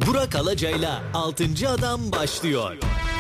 Burak Alacay'la 6. Adam başlıyor.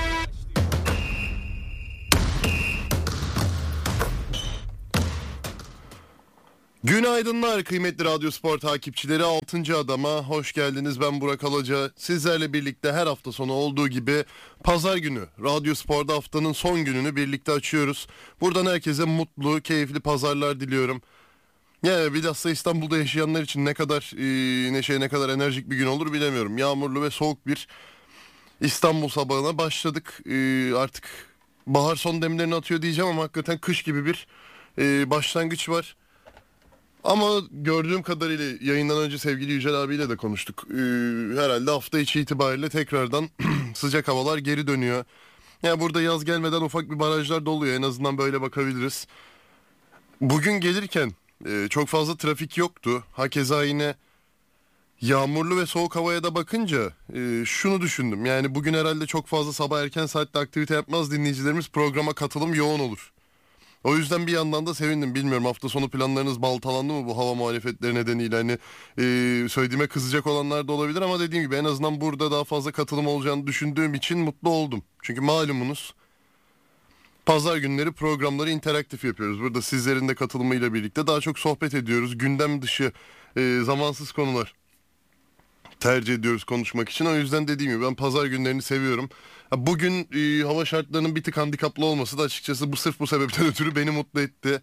Günaydınlar kıymetli Radyo Spor takipçileri, 6. Adam'a hoş geldiniz. Ben Burak Alaca. Sizlerle birlikte her hafta sonu olduğu gibi pazar günü Radyo Spor'da haftanın son gününü birlikte açıyoruz. Buradan herkese mutlu, keyifli pazarlar diliyorum. Yani bilhassa İstanbul'da yaşayanlar için ne kadar neşe, ne kadar enerjik bir gün olur bilemiyorum. Yağmurlu ve soğuk bir İstanbul sabahına başladık. Artık bahar son demlerini atıyor diyeceğim ama hakikaten kış gibi bir başlangıç var. Ama gördüğüm kadarıyla yayından önce sevgili Yücel abiyle de konuştuk. Herhalde hafta içi itibariyle tekrardan sıcak havalar geri dönüyor. Yani burada yaz gelmeden ufak bir barajlar doluyor. En azından böyle bakabiliriz. Bugün gelirken çok fazla trafik yoktu. Hakeza yine yağmurlu ve soğuk havaya da bakınca şunu düşündüm. Yani bugün herhalde çok fazla sabah erken saatte aktivite yapmaz dinleyicilerimiz, programa katılım yoğun olur. O yüzden bir yandan da sevindim. Bilmiyorum, hafta sonu planlarınız baltalandı mı bu hava muhalefetleri nedeniyle? Hani söylediğime kızacak olanlar da olabilir ama dediğim gibi en azından burada daha fazla katılım olacağını düşündüğüm için mutlu oldum. Çünkü malumunuz pazar günleri programları interaktif yapıyoruz. Burada sizlerin de katılımıyla birlikte daha çok sohbet ediyoruz. Gündem dışı zamansız konular tercih ediyoruz konuşmak için. O yüzden dediğim gibi ben pazar günlerini seviyorum. Bugün hava şartlarının bir tık handikaplı olması da açıkçası sırf bu sebepten ötürü beni mutlu etti.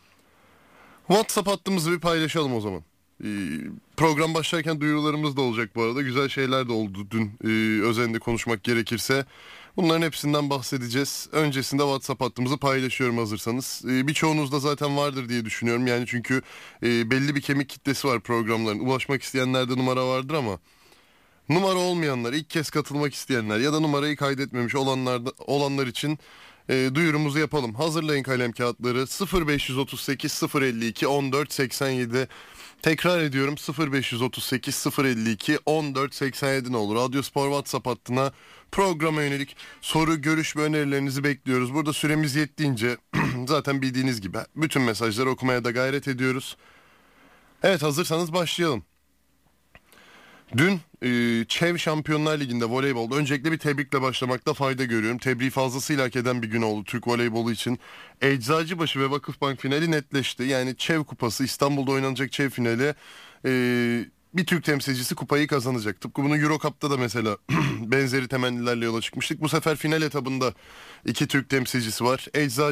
WhatsApp hattımızı bir paylaşalım o zaman. Program başlarken duyurularımız da olacak bu arada. Güzel şeyler de oldu dün, özelinde konuşmak gerekirse. Bunların hepsinden bahsedeceğiz. Öncesinde WhatsApp hattımızı paylaşıyorum hazırsanız. Birçoğunuz da zaten vardır diye düşünüyorum. Yani çünkü belli bir kemik kitlesi var programların. Ulaşmak isteyenlerde numara vardır ama numara olmayanlar, ilk kez katılmak isteyenler ya da numarayı kaydetmemiş olanlar için duyurumuzu yapalım. Hazırlayın kalem kağıtları. 0538 052 14 87. Tekrar ediyorum, 0538 052 14 87 ne olur. Radyo Spor WhatsApp hattına programa yönelik soru, görüş ve önerilerinizi bekliyoruz. Burada süremiz yettiğince zaten bildiğiniz gibi bütün mesajları okumaya da gayret ediyoruz. Evet, hazırsanız başlayalım. Dün ÇEV Şampiyonlar Ligi'nde voleybolda öncelikle bir tebrikle başlamakta fayda görüyorum. Tebriği fazlasıyla hak eden bir gün oldu Türk voleybolu için. Eczacıbaşı ve Vakıfbank finali netleşti. Yani ÇEV Kupası, İstanbul'da oynanacak ÇEV finali, bir Türk temsilcisi kupayı kazanacak. Tıpkı bunu Euro Cup'ta da mesela benzeri temennilerle yola çıkmıştık. Bu sefer final etabında 2 Türk temsilcisi var.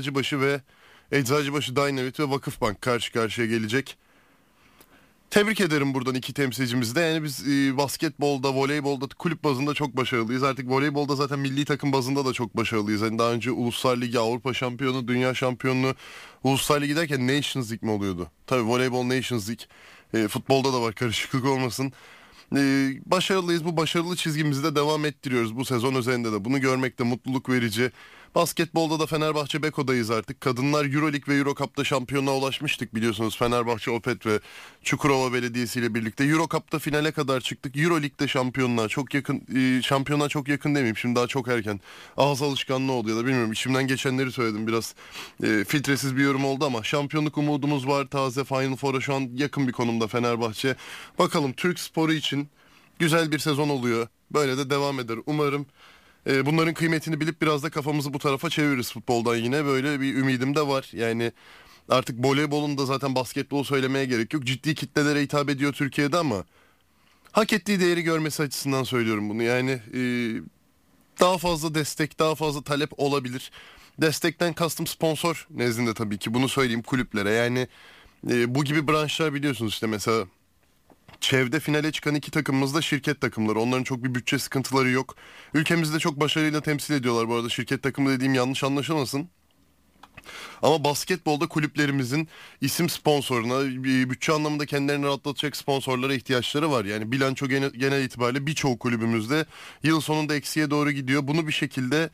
Eczacıbaşı Dynamit ve Vakıfbank karşı karşıya gelecek. Tebrik ederim buradan iki temsilcimizi de. Yani biz basketbolda, voleybolda, kulüp bazında çok başarılıyız. Artık voleybolda zaten milli takım bazında da çok başarılıyız. Yani daha önce Uluslar Ligi, Avrupa Şampiyonu, Dünya Şampiyonluğu, Uluslar Ligi derken Nations League mi oluyordu? Tabii voleybol Nations League. Futbolda da var, karışıklık olmasın. Başarılıyız. Bu başarılı çizgimizi de devam ettiriyoruz bu sezon özelinde de. Bunu görmek de mutluluk verici. Basketbolda da Fenerbahçe Beko'dayız artık. Kadınlar Euroleague ve Euro Cup'ta şampiyonluğa ulaşmıştık biliyorsunuz. Fenerbahçe Opet ve Çukurova Belediyesi ile birlikte. Euro Cup'ta finale kadar çıktık. Euroleague'de şampiyonluğa çok yakın, şampiyonluğa çok yakın demeyeyim. Şimdi daha çok erken. Ağız alışkanlığı oldu ya da bilmiyorum. İçimden geçenleri söyledim. Biraz filtresiz bir yorum oldu ama şampiyonluk umudumuz var. Taze Final Four'a şu an yakın bir konumda Fenerbahçe. Bakalım, Türk sporu için güzel bir sezon oluyor. Böyle de devam eder. Umarım bunların kıymetini bilip biraz da kafamızı bu tarafa çeviririz futboldan yine. Böyle bir ümidim de var. Yani artık voleybolun da zaten basketbol söylemeye gerek yok. Ciddi kitlelere hitap ediyor Türkiye'de ama hak ettiği değeri görmesi açısından söylüyorum bunu. Yani daha fazla destek, daha fazla talep olabilir. Destekten kastım sponsor nezdinde tabii ki, bunu söyleyeyim kulüplere. Yani bu gibi branşlar biliyorsunuz işte mesela ÇEV'de finale çıkan 2 takımımız da şirket takımları. Onların çok bir bütçe sıkıntıları yok. Ülkemizde çok başarıyla temsil ediyorlar bu arada. Şirket takımı dediğim yanlış anlaşılmasın. Ama basketbolda kulüplerimizin isim sponsoruna, bütçe anlamında kendilerini rahatlatacak sponsorlara ihtiyaçları var. Yani bilanço genel itibariyle birçoğu kulübümüzde yıl sonunda eksiye doğru gidiyor. Bunu bir şekilde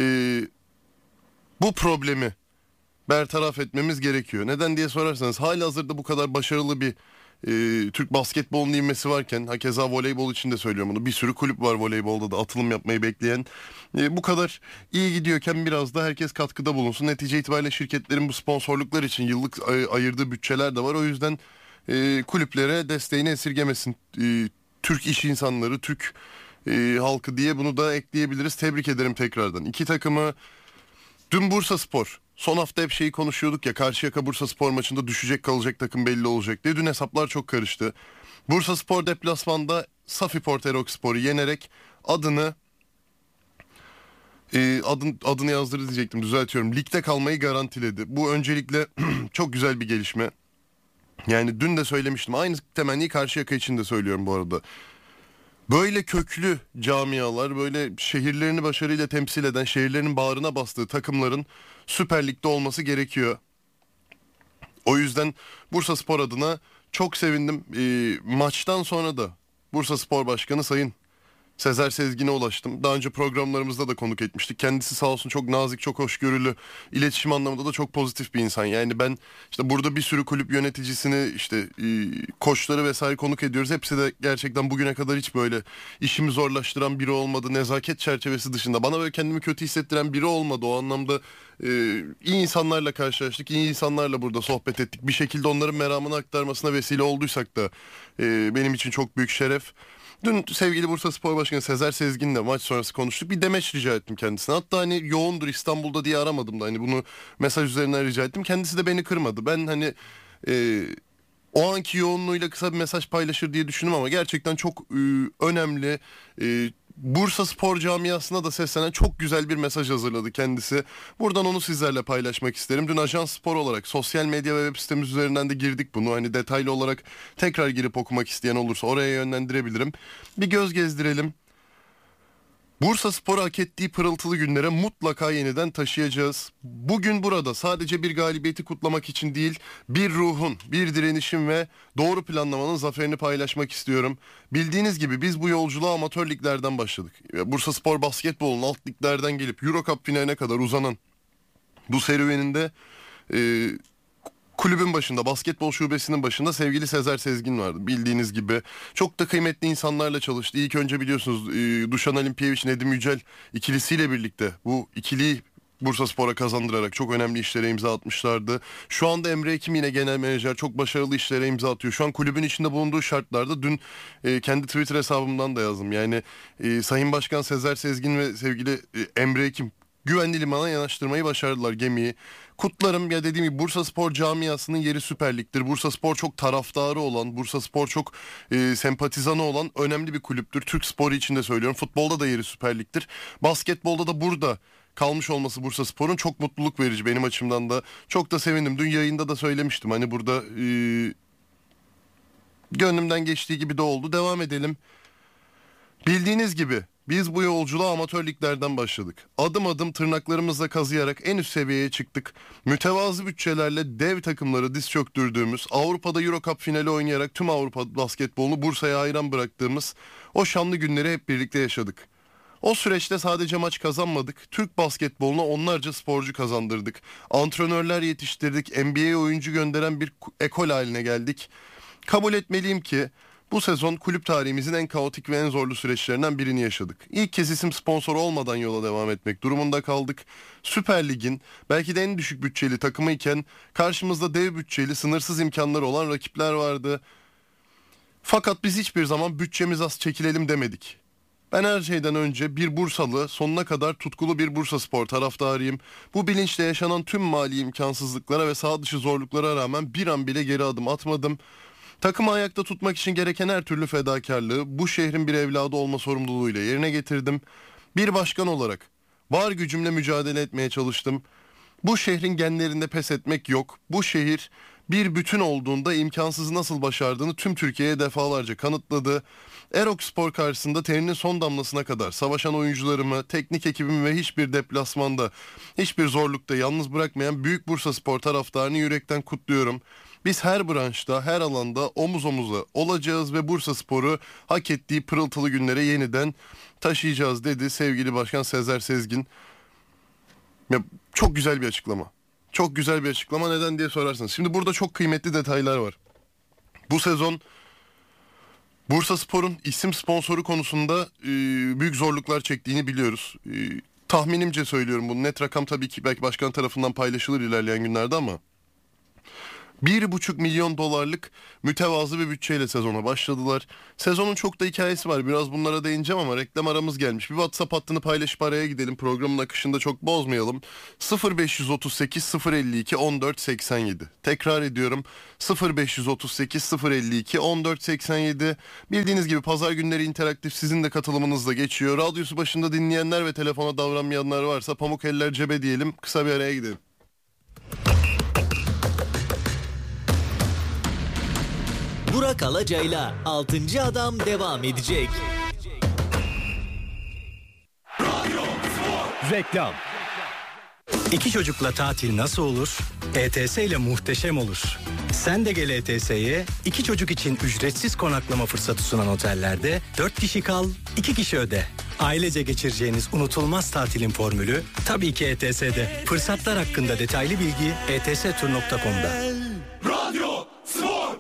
bu problemi bertaraf etmemiz gerekiyor. Neden diye sorarsanız halihazırda bu kadar başarılı bir Türk basketbolunun ivmesi varken, hakeza voleybol için de söylüyorum bunu, bir sürü kulüp var voleybolda da atılım yapmayı bekleyen. Bu kadar iyi gidiyorken biraz da herkes katkıda bulunsun. Netice itibariyle şirketlerin bu sponsorluklar için yıllık ayırdığı bütçeler de var. O yüzden kulüplere desteğini esirgemesin Türk iş insanları, Türk halkı diye bunu da ekleyebiliriz. Tebrik ederim tekrardan. İki takımı dün Bursaspor. Son hafta hep şeyi konuşuyorduk ya, Karşıyaka Bursaspor maçında düşecek kalacak takım belli olacak diye. Dün hesaplar çok karıştı. Bursaspor deplasmanda Safiport Erokspor'u yenerek adını yazdırdı diyecektim, düzeltiyorum. Ligde kalmayı garantiledi. Bu öncelikle çok güzel bir gelişme. Yani dün de söylemiştim. Aynı temenni Karşıyaka için de söylüyorum bu arada. Böyle köklü camialar, böyle şehirlerini başarıyla temsil eden, şehirlerinin bağrına bastığı takımların Süper Lig'de olması gerekiyor. O yüzden Bursaspor adına çok sevindim. Maçtan sonra da Bursaspor Başkanı Sayın Sezer Sezgin'e ulaştım. Daha önce programlarımızda da konuk etmiştik. Kendisi sağ olsun çok nazik, çok hoşgörülü, iletişim anlamında da çok pozitif bir insan. Yani ben işte burada bir sürü kulüp yöneticisini, işte koçları vesaire konuk ediyoruz. Hepsi de gerçekten bugüne kadar hiç böyle işimi zorlaştıran biri olmadı. Nezaket çerçevesi dışında bana böyle kendimi kötü hissettiren biri olmadı. O anlamda iyi insanlarla karşılaştık. İyi insanlarla burada sohbet ettik. Bir şekilde onların meramını aktarmasına vesile olduysak da benim için çok büyük şeref. Dün sevgili Bursaspor Başkanı Sezer Sezgin'le maç sonrası konuştuk. Bir demeç rica ettim kendisine. Hatta hani yoğundur İstanbul'da diye aramadım da hani bunu mesaj üzerinden rica ettim. Kendisi de beni kırmadı. Ben hani o anki yoğunluğuyla kısa bir mesaj paylaşır diye düşündüm ama gerçekten çok önemli. Bursaspor camiasına da seslenen çok güzel bir mesaj hazırladı kendisi. Buradan onu sizlerle paylaşmak isterim. Dün Ajans Spor olarak sosyal medya ve web sitemiz üzerinden de girdik bunu. Hani detaylı olarak tekrar girip okumak isteyen olursa oraya yönlendirebilirim. Bir göz gezdirelim. Bursaspor'u hak ettiği pırıltılı günlere mutlaka yeniden taşıyacağız. Bugün burada sadece bir galibiyeti kutlamak için değil, bir ruhun, bir direnişin ve doğru planlamanın zaferini paylaşmak istiyorum. Bildiğiniz gibi biz bu yolculuğa amatör liglerden başladık. Bursaspor basketbolun alt liglerden gelip Euro Cup finaline kadar uzanan bu serüveninde kulübün başında, basketbol şubesinin başında sevgili Sezer Sezgin vardı. Bildiğiniz gibi çok da kıymetli insanlarla çalıştı. İlk önce biliyorsunuz Dušan Alimpijević, Nedim Yücel ikilisiyle birlikte bu ikiliyi Bursaspor'a kazandırarak çok önemli işlere imza atmışlardı. Şu anda Emre Ekim yine genel menajer, çok başarılı işlere imza atıyor. Şu an kulübün içinde bulunduğu şartlarda dün kendi Twitter hesabımdan da yazdım. Yani Sayın Başkan Sezer Sezgin ve sevgili Emre Ekim güvenli limana yanaştırmayı başardılar gemiyi. Kutlarım, ya dediğim gibi Bursaspor camiasının yeri Süper Lig'dir. Bursaspor çok taraftarı olan, Bursaspor çok sempatizanı olan önemli bir kulüptür. Türk sporu için de söylüyorum. Futbolda da yeri Süper Lig'dir. Basketbolda da burada kalmış olması Bursaspor'un çok mutluluk verici benim açımdan da. Çok da sevindim. Dün yayında da söylemiştim. Hani burada gönlümden geçtiği gibi de oldu. Devam edelim. Bildiğiniz gibi biz bu yolculuğa amatör liglerden başladık. Adım adım tırnaklarımızla kazıyarak en üst seviyeye çıktık. Mütevazı bütçelerle dev takımları diz çöktürdüğümüz, Avrupa'da Euro Cup finali oynayarak tüm Avrupa basketbolunu Bursa'ya hayran bıraktığımız o şanlı günleri hep birlikte yaşadık. O süreçte sadece maç kazanmadık, Türk basketboluna onlarca sporcu kazandırdık. Antrenörler yetiştirdik, NBA'ye oyuncu gönderen bir ekol haline geldik. Kabul etmeliyim ki bu sezon kulüp tarihimizin en kaotik ve en zorlu süreçlerinden birini yaşadık. İlk kez isim sponsoru olmadan yola devam etmek durumunda kaldık. Süper Lig'in belki de en düşük bütçeli takımı iken karşımızda dev bütçeli, sınırsız imkanları olan rakipler vardı. Fakat biz hiçbir zaman bütçemiz az, çekilelim demedik. Ben her şeyden önce bir Bursalı, sonuna kadar tutkulu bir Bursaspor taraftarıyım. Bu bilinçle yaşanan tüm mali imkansızlıklara ve sağ dışı zorluklara rağmen bir an bile geri adım atmadım. Takımı ayakta tutmak için gereken her türlü fedakarlığı bu şehrin bir evladı olma sorumluluğuyla yerine getirdim. Bir başkan olarak var gücümle mücadele etmeye çalıştım. Bu şehrin genlerinde pes etmek yok. Bu şehir bir bütün olduğunda imkansızı nasıl başardığını tüm Türkiye'ye defalarca kanıtladı. Erokspor karşısında terinin son damlasına kadar savaşan oyuncularımı, teknik ekibimi ve hiçbir deplasmanda, hiçbir zorlukta yalnız bırakmayan büyük Bursaspor taraftarını yürekten kutluyorum. Biz her branşta, her alanda omuz omuza olacağız ve Bursaspor'u hak ettiği pırıltılı günlere yeniden taşıyacağız dedi sevgili Başkan Sezer Sezgin. Ya, çok güzel bir açıklama. Çok güzel bir açıklama. Neden diye sorarsınız. Şimdi burada çok kıymetli detaylar var. Bu sezon Bursaspor'un isim sponsoru konusunda büyük zorluklar çektiğini biliyoruz. Tahminimce söylüyorum bunu. Net rakam tabii ki belki başkan tarafından paylaşılır ilerleyen günlerde ama $1,5 milyon mütevazı bir bütçeyle sezona başladılar. Sezonun çok da hikayesi var. Biraz bunlara değineceğim ama reklam aramız gelmiş. Bir WhatsApp hattını paylaşıp araya gidelim. Programın akışında çok bozmayalım. 0538 052 1487. Tekrar ediyorum. 0538 052 1487. Bildiğiniz gibi pazar günleri interaktif, sizin de katılımınızla geçiyor. Radyosu başında dinleyenler ve telefona davranmayanlar varsa pamuk eller cebe diyelim. Kısa bir araya gidelim. Burak Alaca'yla 6. Adam devam edecek. Reklam. İki çocukla tatil nasıl olur? ETS ile muhteşem olur. Sen de gel ETS'ye, iki çocuk için ücretsiz konaklama fırsatı sunan otellerde 4 kişi kal, 2 kişi öde. Ailece geçireceğiniz unutulmaz tatilin formülü tabii ki ETS'de. Fırsatlar hakkında detaylı bilgi etstur.com'da. Radyo Spor.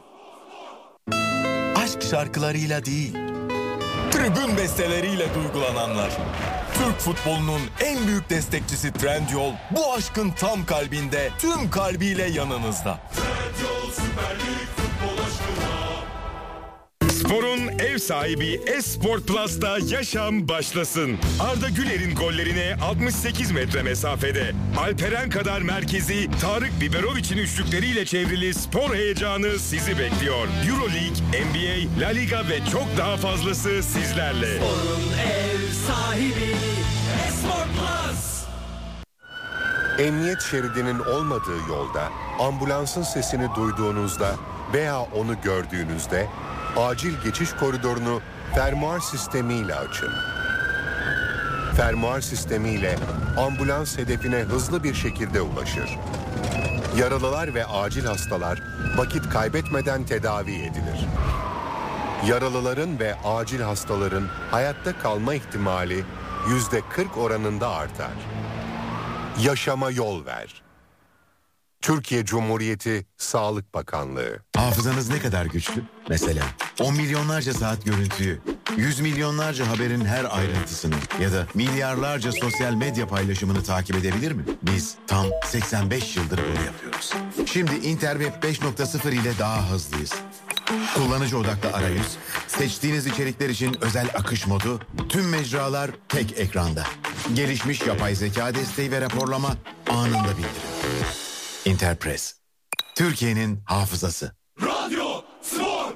Aşk şarkılarıyla değil, tribün besteleriyle duygulananlar. Türk futbolunun en büyük destekçisi Trendyol bu aşkın tam kalbinde, tüm kalbiyle yanınızda. Trendyol Süper Lig futbol aşkına. Spor'un ev sahibi Esport Plus'ta yaşam başlasın. Arda Güler'in gollerine 68 metre mesafede, Alperen kadar merkezi, Tarık Biberovic'in üçlükleriyle çevrili spor heyecanı sizi bekliyor. Euroleague, NBA, La Liga ve çok daha fazlası sizlerle. Spor'un ev sahibi Esport Plus. Emniyet şeridinin olmadığı yolda ambulansın sesini duyduğunuzda veya onu gördüğünüzde acil geçiş koridorunu fermuar sistemiyle açın. Fermuar sistemiyle ambulans hedefine hızlı bir şekilde ulaşır. Yaralılar ve acil hastalar vakit kaybetmeden tedavi edilir. Yaralıların ve acil hastaların hayatta kalma ihtimali %40 oranında artar. Yaşama yol ver. Türkiye Cumhuriyeti Sağlık Bakanlığı. Hafızanız ne kadar güçlü? Mesela 10 milyonlarca saat görüntüyü, 100 milyonlarca haberin her ayrıntısını ya da milyarlarca sosyal medya paylaşımını takip edebilir mi? Biz tam 85 yıldır bunu yapıyoruz. Şimdi Interweb 5.0 ile daha hızlıyız. Kullanıcı odaklı arayüz, seçtiğiniz içerikler için özel akış modu, tüm mecralar tek ekranda. Gelişmiş yapay zeka desteği ve raporlama anında bildirim. Interpress, Türkiye'nin hafızası. Radyo Spor.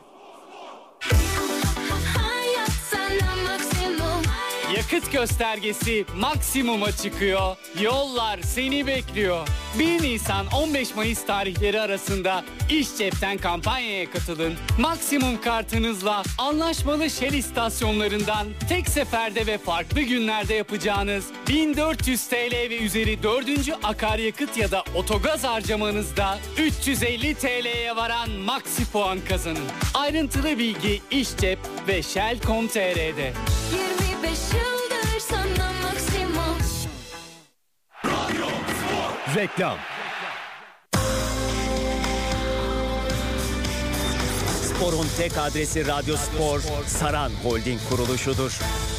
Yakıt göstergesi maksimuma çıkıyor. Yollar seni bekliyor. 1 Nisan 15 Mayıs tarihleri arasında İş Cep'ten kampanyaya katılın. Maksimum kartınızla anlaşmalı Shell istasyonlarından tek seferde ve farklı günlerde yapacağınız 1400 TL ve üzeri 4. akaryakıt ya da otogaz harcamanızda 350 TL'ye varan maksi puan kazanın. Ayrıntılı bilgi İş Cep ve Shell.com.tr'de. 25 yıldır sana maksimum. Radyo Spor. Reklam. Spor'un tek adresi Radyo Spor, Saran Holding kuruluşudur.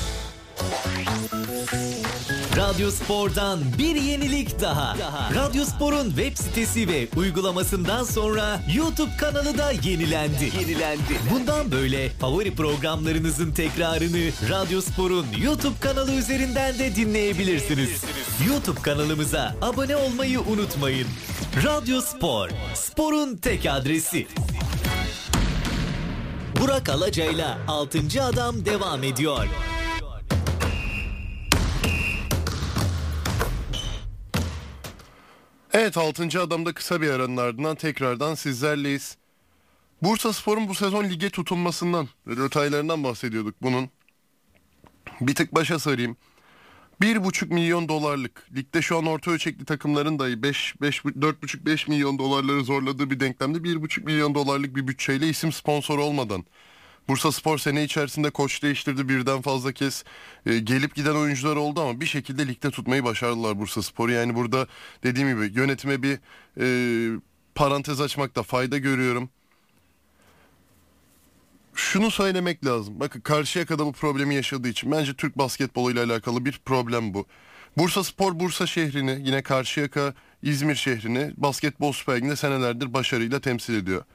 Radyo Spor'dan bir yenilik daha. Radyo Spor'un web sitesi ve uygulamasından sonra YouTube kanalı da yenilendi. Bundan böyle favori programlarınızın tekrarını Radyo Spor'un YouTube kanalı üzerinden de dinleyebilirsiniz. YouTube kanalımıza abone olmayı unutmayın. Radyo Spor, sporun tek adresi. Burak Alaca'yla 6. Adam devam ediyor. Evet, 6. Adam'da kısa bir aranın ardından tekrardan sizlerleyiz. Bursaspor'un bu sezon lige tutunmasından ve detaylarından bahsediyorduk bunun. Bir tık başa sarayım. $1,5 milyon ligde şu an orta ölçekli takımların dahi 4,5-5 milyon dolarları zorladığı bir denklemde $1,5 milyon bir bütçeyle isim sponsor olmadan Bursaspor sene içerisinde koç değiştirdi, birden fazla kez gelip giden oyuncular oldu ama bir şekilde ligde tutmayı başardılar Bursaspor'u. Yani burada dediğim gibi yönetime bir parantez açmakta fayda görüyorum. Şunu söylemek lazım. Bakın, Karşıyaka'da bu problemi yaşadığı için bence Türk basketboluyla alakalı bir problem bu. Bursaspor Bursa şehrini, yine Karşıyaka İzmir şehrini Basketbol Süper Ligi'nde senelerdir başarıyla temsil ediyor.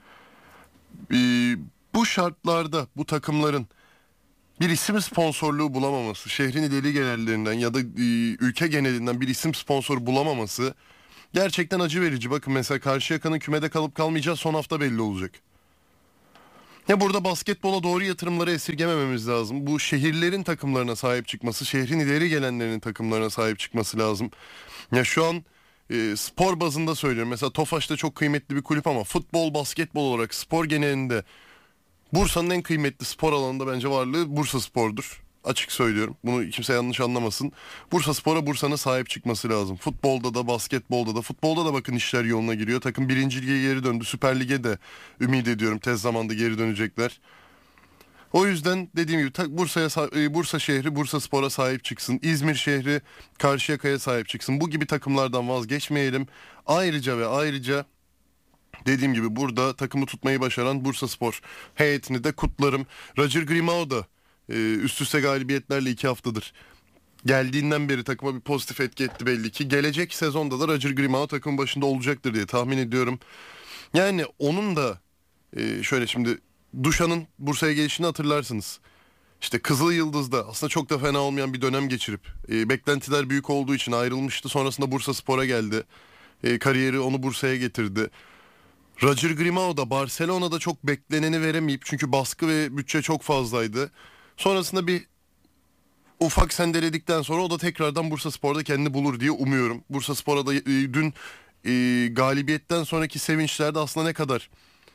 Bu şartlarda bu takımların bir isim sponsorluğu bulamaması, şehrin ileri gelenlerinden ya da ülke genelinden bir isim sponsor bulamaması gerçekten acı verici. Bakın mesela Karşıyaka'nın kümede kalıp kalmayacağı son hafta belli olacak. Ya burada basketbola doğru yatırımları esirgemememiz lazım. Bu şehirlerin takımlarına sahip çıkması, şehrin ileri gelenlerinin takımlarına sahip çıkması lazım. Ya şu an spor bazında söylüyorum. Mesela Tofaş'ta çok kıymetli bir kulüp ama futbol, basketbol olarak spor genelinde Bursa'nın en kıymetli spor alanında bence varlığı Bursaspor'dur. Açık söylüyorum. Bunu kimse yanlış anlamasın. Bursaspor'a Bursa'nın sahip çıkması lazım. Futbolda da, basketbolda da. Futbolda da bakın işler yoluna giriyor. Takım 1. lige geri döndü. Süper Lig'e de ümit ediyorum tez zamanda geri dönecekler. O yüzden dediğim gibi Bursa şehri Bursaspor'a sahip çıksın. İzmir şehri Karşıyaka'ya sahip çıksın. Bu gibi takımlardan vazgeçmeyelim. Ayrıca dediğim gibi burada takımı tutmayı başaran Bursaspor heyetini de kutlarım. Roger Grimao da üst üste galibiyetlerle 2 haftadır geldiğinden beri takıma bir pozitif etki etti belli ki. Gelecek sezonda da Roger Grimao takımın başında olacaktır diye tahmin ediyorum. Yani onun da şöyle şimdi Duşan'ın Bursa'ya gelişini hatırlarsınız. İşte Kızıl Yıldız'da aslında çok da fena olmayan bir dönem geçirip beklentiler büyük olduğu için ayrılmıştı. Sonrasında Bursaspor'a geldi. Kariyeri onu Bursa'ya getirdi. Roger Grimao da Barcelona'da çok bekleneni veremeyip çünkü baskı ve bütçe çok fazlaydı. Sonrasında bir ufak sendeledikten sonra o da tekrardan Bursaspor'da kendini bulur diye umuyorum. Bursaspor'a da dün galibiyetten sonraki sevinçlerde aslında ne kadar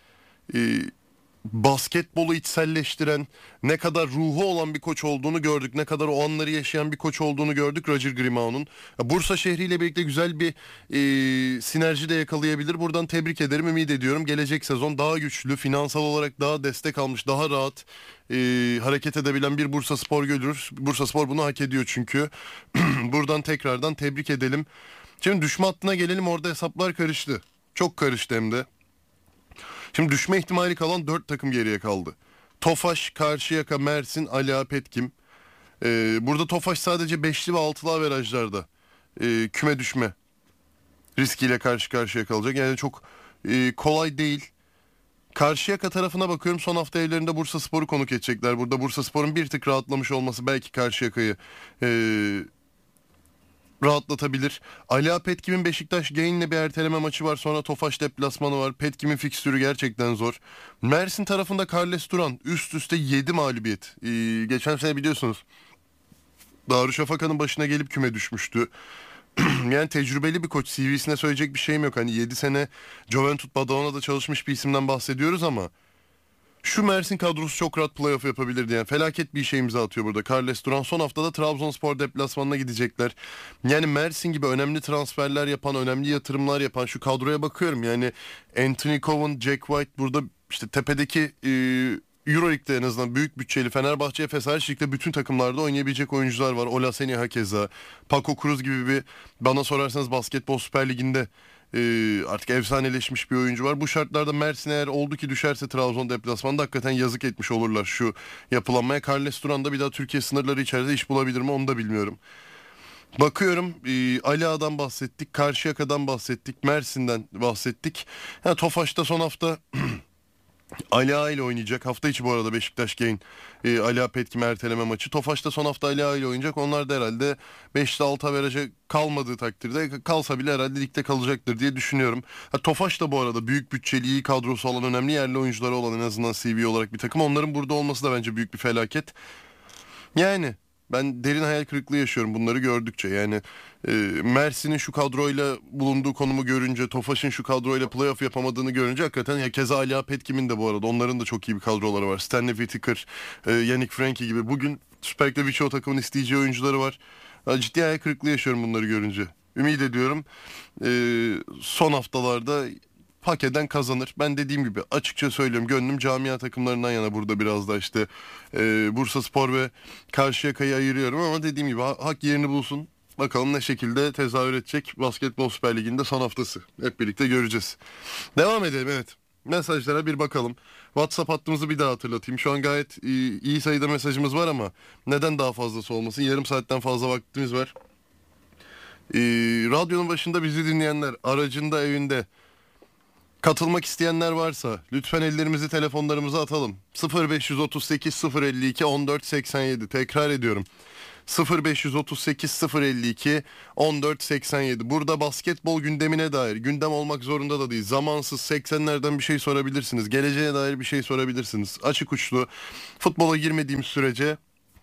basketbolu içselleştiren, ne kadar ruhu olan bir koç olduğunu gördük. Ne kadar o anları yaşayan bir koç olduğunu gördük Roger Grimao'nun. Bursa şehriyle birlikte güzel bir sinerji de yakalayabilir. Buradan tebrik ederim, ümit ediyorum. Gelecek sezon daha güçlü, finansal olarak daha destek almış, daha rahat hareket edebilen bir Bursaspor görürüz. Bursaspor bunu hak ediyor çünkü. Buradan tekrardan tebrik edelim. Şimdi düşme hattına gelelim, orada hesaplar karıştı. Çok karıştı hem de. Şimdi düşme ihtimali kalan 4 takım geriye kaldı. Tofaş, Karşıyaka, Mersin, Ali Ağa, Petkim. Burada Tofaş sadece 5'li ve 6'lı averajlarda küme düşme riskiyle karşı karşıya kalacak. Yani çok kolay değil. Karşıyaka tarafına bakıyorum, son hafta evlerinde Bursaspor'u konuk edecekler. Burada Bursaspor'un bir tık rahatlamış olması belki Karşıyaka'yı rahatlatabilir. Ali Ağa Petkim'in Beşiktaş Gain'le bir erteleme maçı var. Sonra Tofaş deplasmanı var. Petkim'in fikstürü gerçekten zor. Mersin tarafında Carles Duran üst üste 7 mağlubiyet. Geçen sene biliyorsunuz Darüşşafaka'nın başına gelip küme düşmüştü. Yani tecrübeli bir koç, CV'sine söyleyecek bir şeyim yok. Hani 7 sene Juventus Badalona'da çalışmış bir isimden bahsediyoruz ama şu Mersin kadrosu çok rahat playoff yapabilirdi. Yani felaket bir şey imza atıyor burada Carles Duran. Son haftada Trabzonspor deplasmanına gidecekler. Yani Mersin gibi önemli transferler yapan, önemli yatırımlar yapan şu kadroya bakıyorum. Yani Anthony Cowan, Jack White, burada işte tepedeki Euroleague'de en azından büyük bütçeli Fenerbahçe, Efes hariç ligde bütün takımlarda oynayabilecek oyuncular var. Olaseni hakeza, Paco Cruz gibi bir, bana sorarsanız Basketbol Süper Ligi'nde artık efsaneleşmiş bir oyuncu var. Bu şartlarda Mersin eğer oldu ki düşerse Trabzon deplasmanında hakikaten yazık etmiş olurlar şu yapılanmaya. Carles Duran da bir daha Türkiye sınırları içerisinde iş bulabilir mi onu da bilmiyorum. Bakıyorum Ali Ağa'dan bahsettik, Karşıyaka'dan bahsettik, Mersin'den bahsettik. Yani Tofaş'ta son hafta Ali Ağa ile oynayacak. Hafta içi bu arada Beşiktaş Gain Ali Ağa Petkim erteleme maçı. Tofaş'ta son hafta Ali Ağa ile oynayacak. Onlar da herhalde 5'te 6 averaja kalmadığı takdirde, kalsa bile herhalde ligde kalacaktır diye düşünüyorum. Tofaş da bu arada büyük bütçeli, iyi kadrosu olan, önemli yerli oyuncuları olan, en azından CV olarak bir takım. Onların burada olması da bence büyük bir felaket. Yani ben derin hayal kırıklığı yaşıyorum bunları gördükçe. Yani Mersin'in şu kadroyla bulunduğu konumu görünce, Tofaş'ın şu kadroyla playoff yapamadığını görünce hakikaten, ya keza Ali Ağa Petkim'in de bu arada, onların da çok iyi bir kadroları var. Stanley Whittaker, Yannick Frankie gibi. Bugün Süper Lig'de birçok takımın isteyeceği oyuncuları var. Ciddi hayal kırıklığı yaşıyorum bunları görünce. Ümit ediyorum son haftalarda hak eden kazanır. Ben dediğim gibi açıkça söylüyorum, gönlüm camia takımlarından yana burada biraz da işte Bursaspor ve Karşıyaka'yı ayırıyorum ama dediğim gibi hak yerini bulsun. Bakalım ne şekilde tezahür edecek Basketbol Süper Ligi'nde son haftası. Hep birlikte göreceğiz. Devam edelim, evet. Mesajlara bir bakalım. WhatsApp hattımızı bir daha hatırlatayım. Şu an gayet iyi sayıda mesajımız var ama neden daha fazlası olmasın? Yarım saatten fazla vaktimiz var. Radyonun başında bizi dinleyenler, aracında, evinde katılmak isteyenler varsa lütfen ellerimizi telefonlarımıza atalım. 0538 052 1487, tekrar ediyorum. 0538 052 1487. Burada basketbol gündemine dair, gündem olmak zorunda da değil, zamansız 80'lerden bir şey sorabilirsiniz. Geleceğe dair bir şey sorabilirsiniz. Açık uçlu, futbola girmediğimiz sürece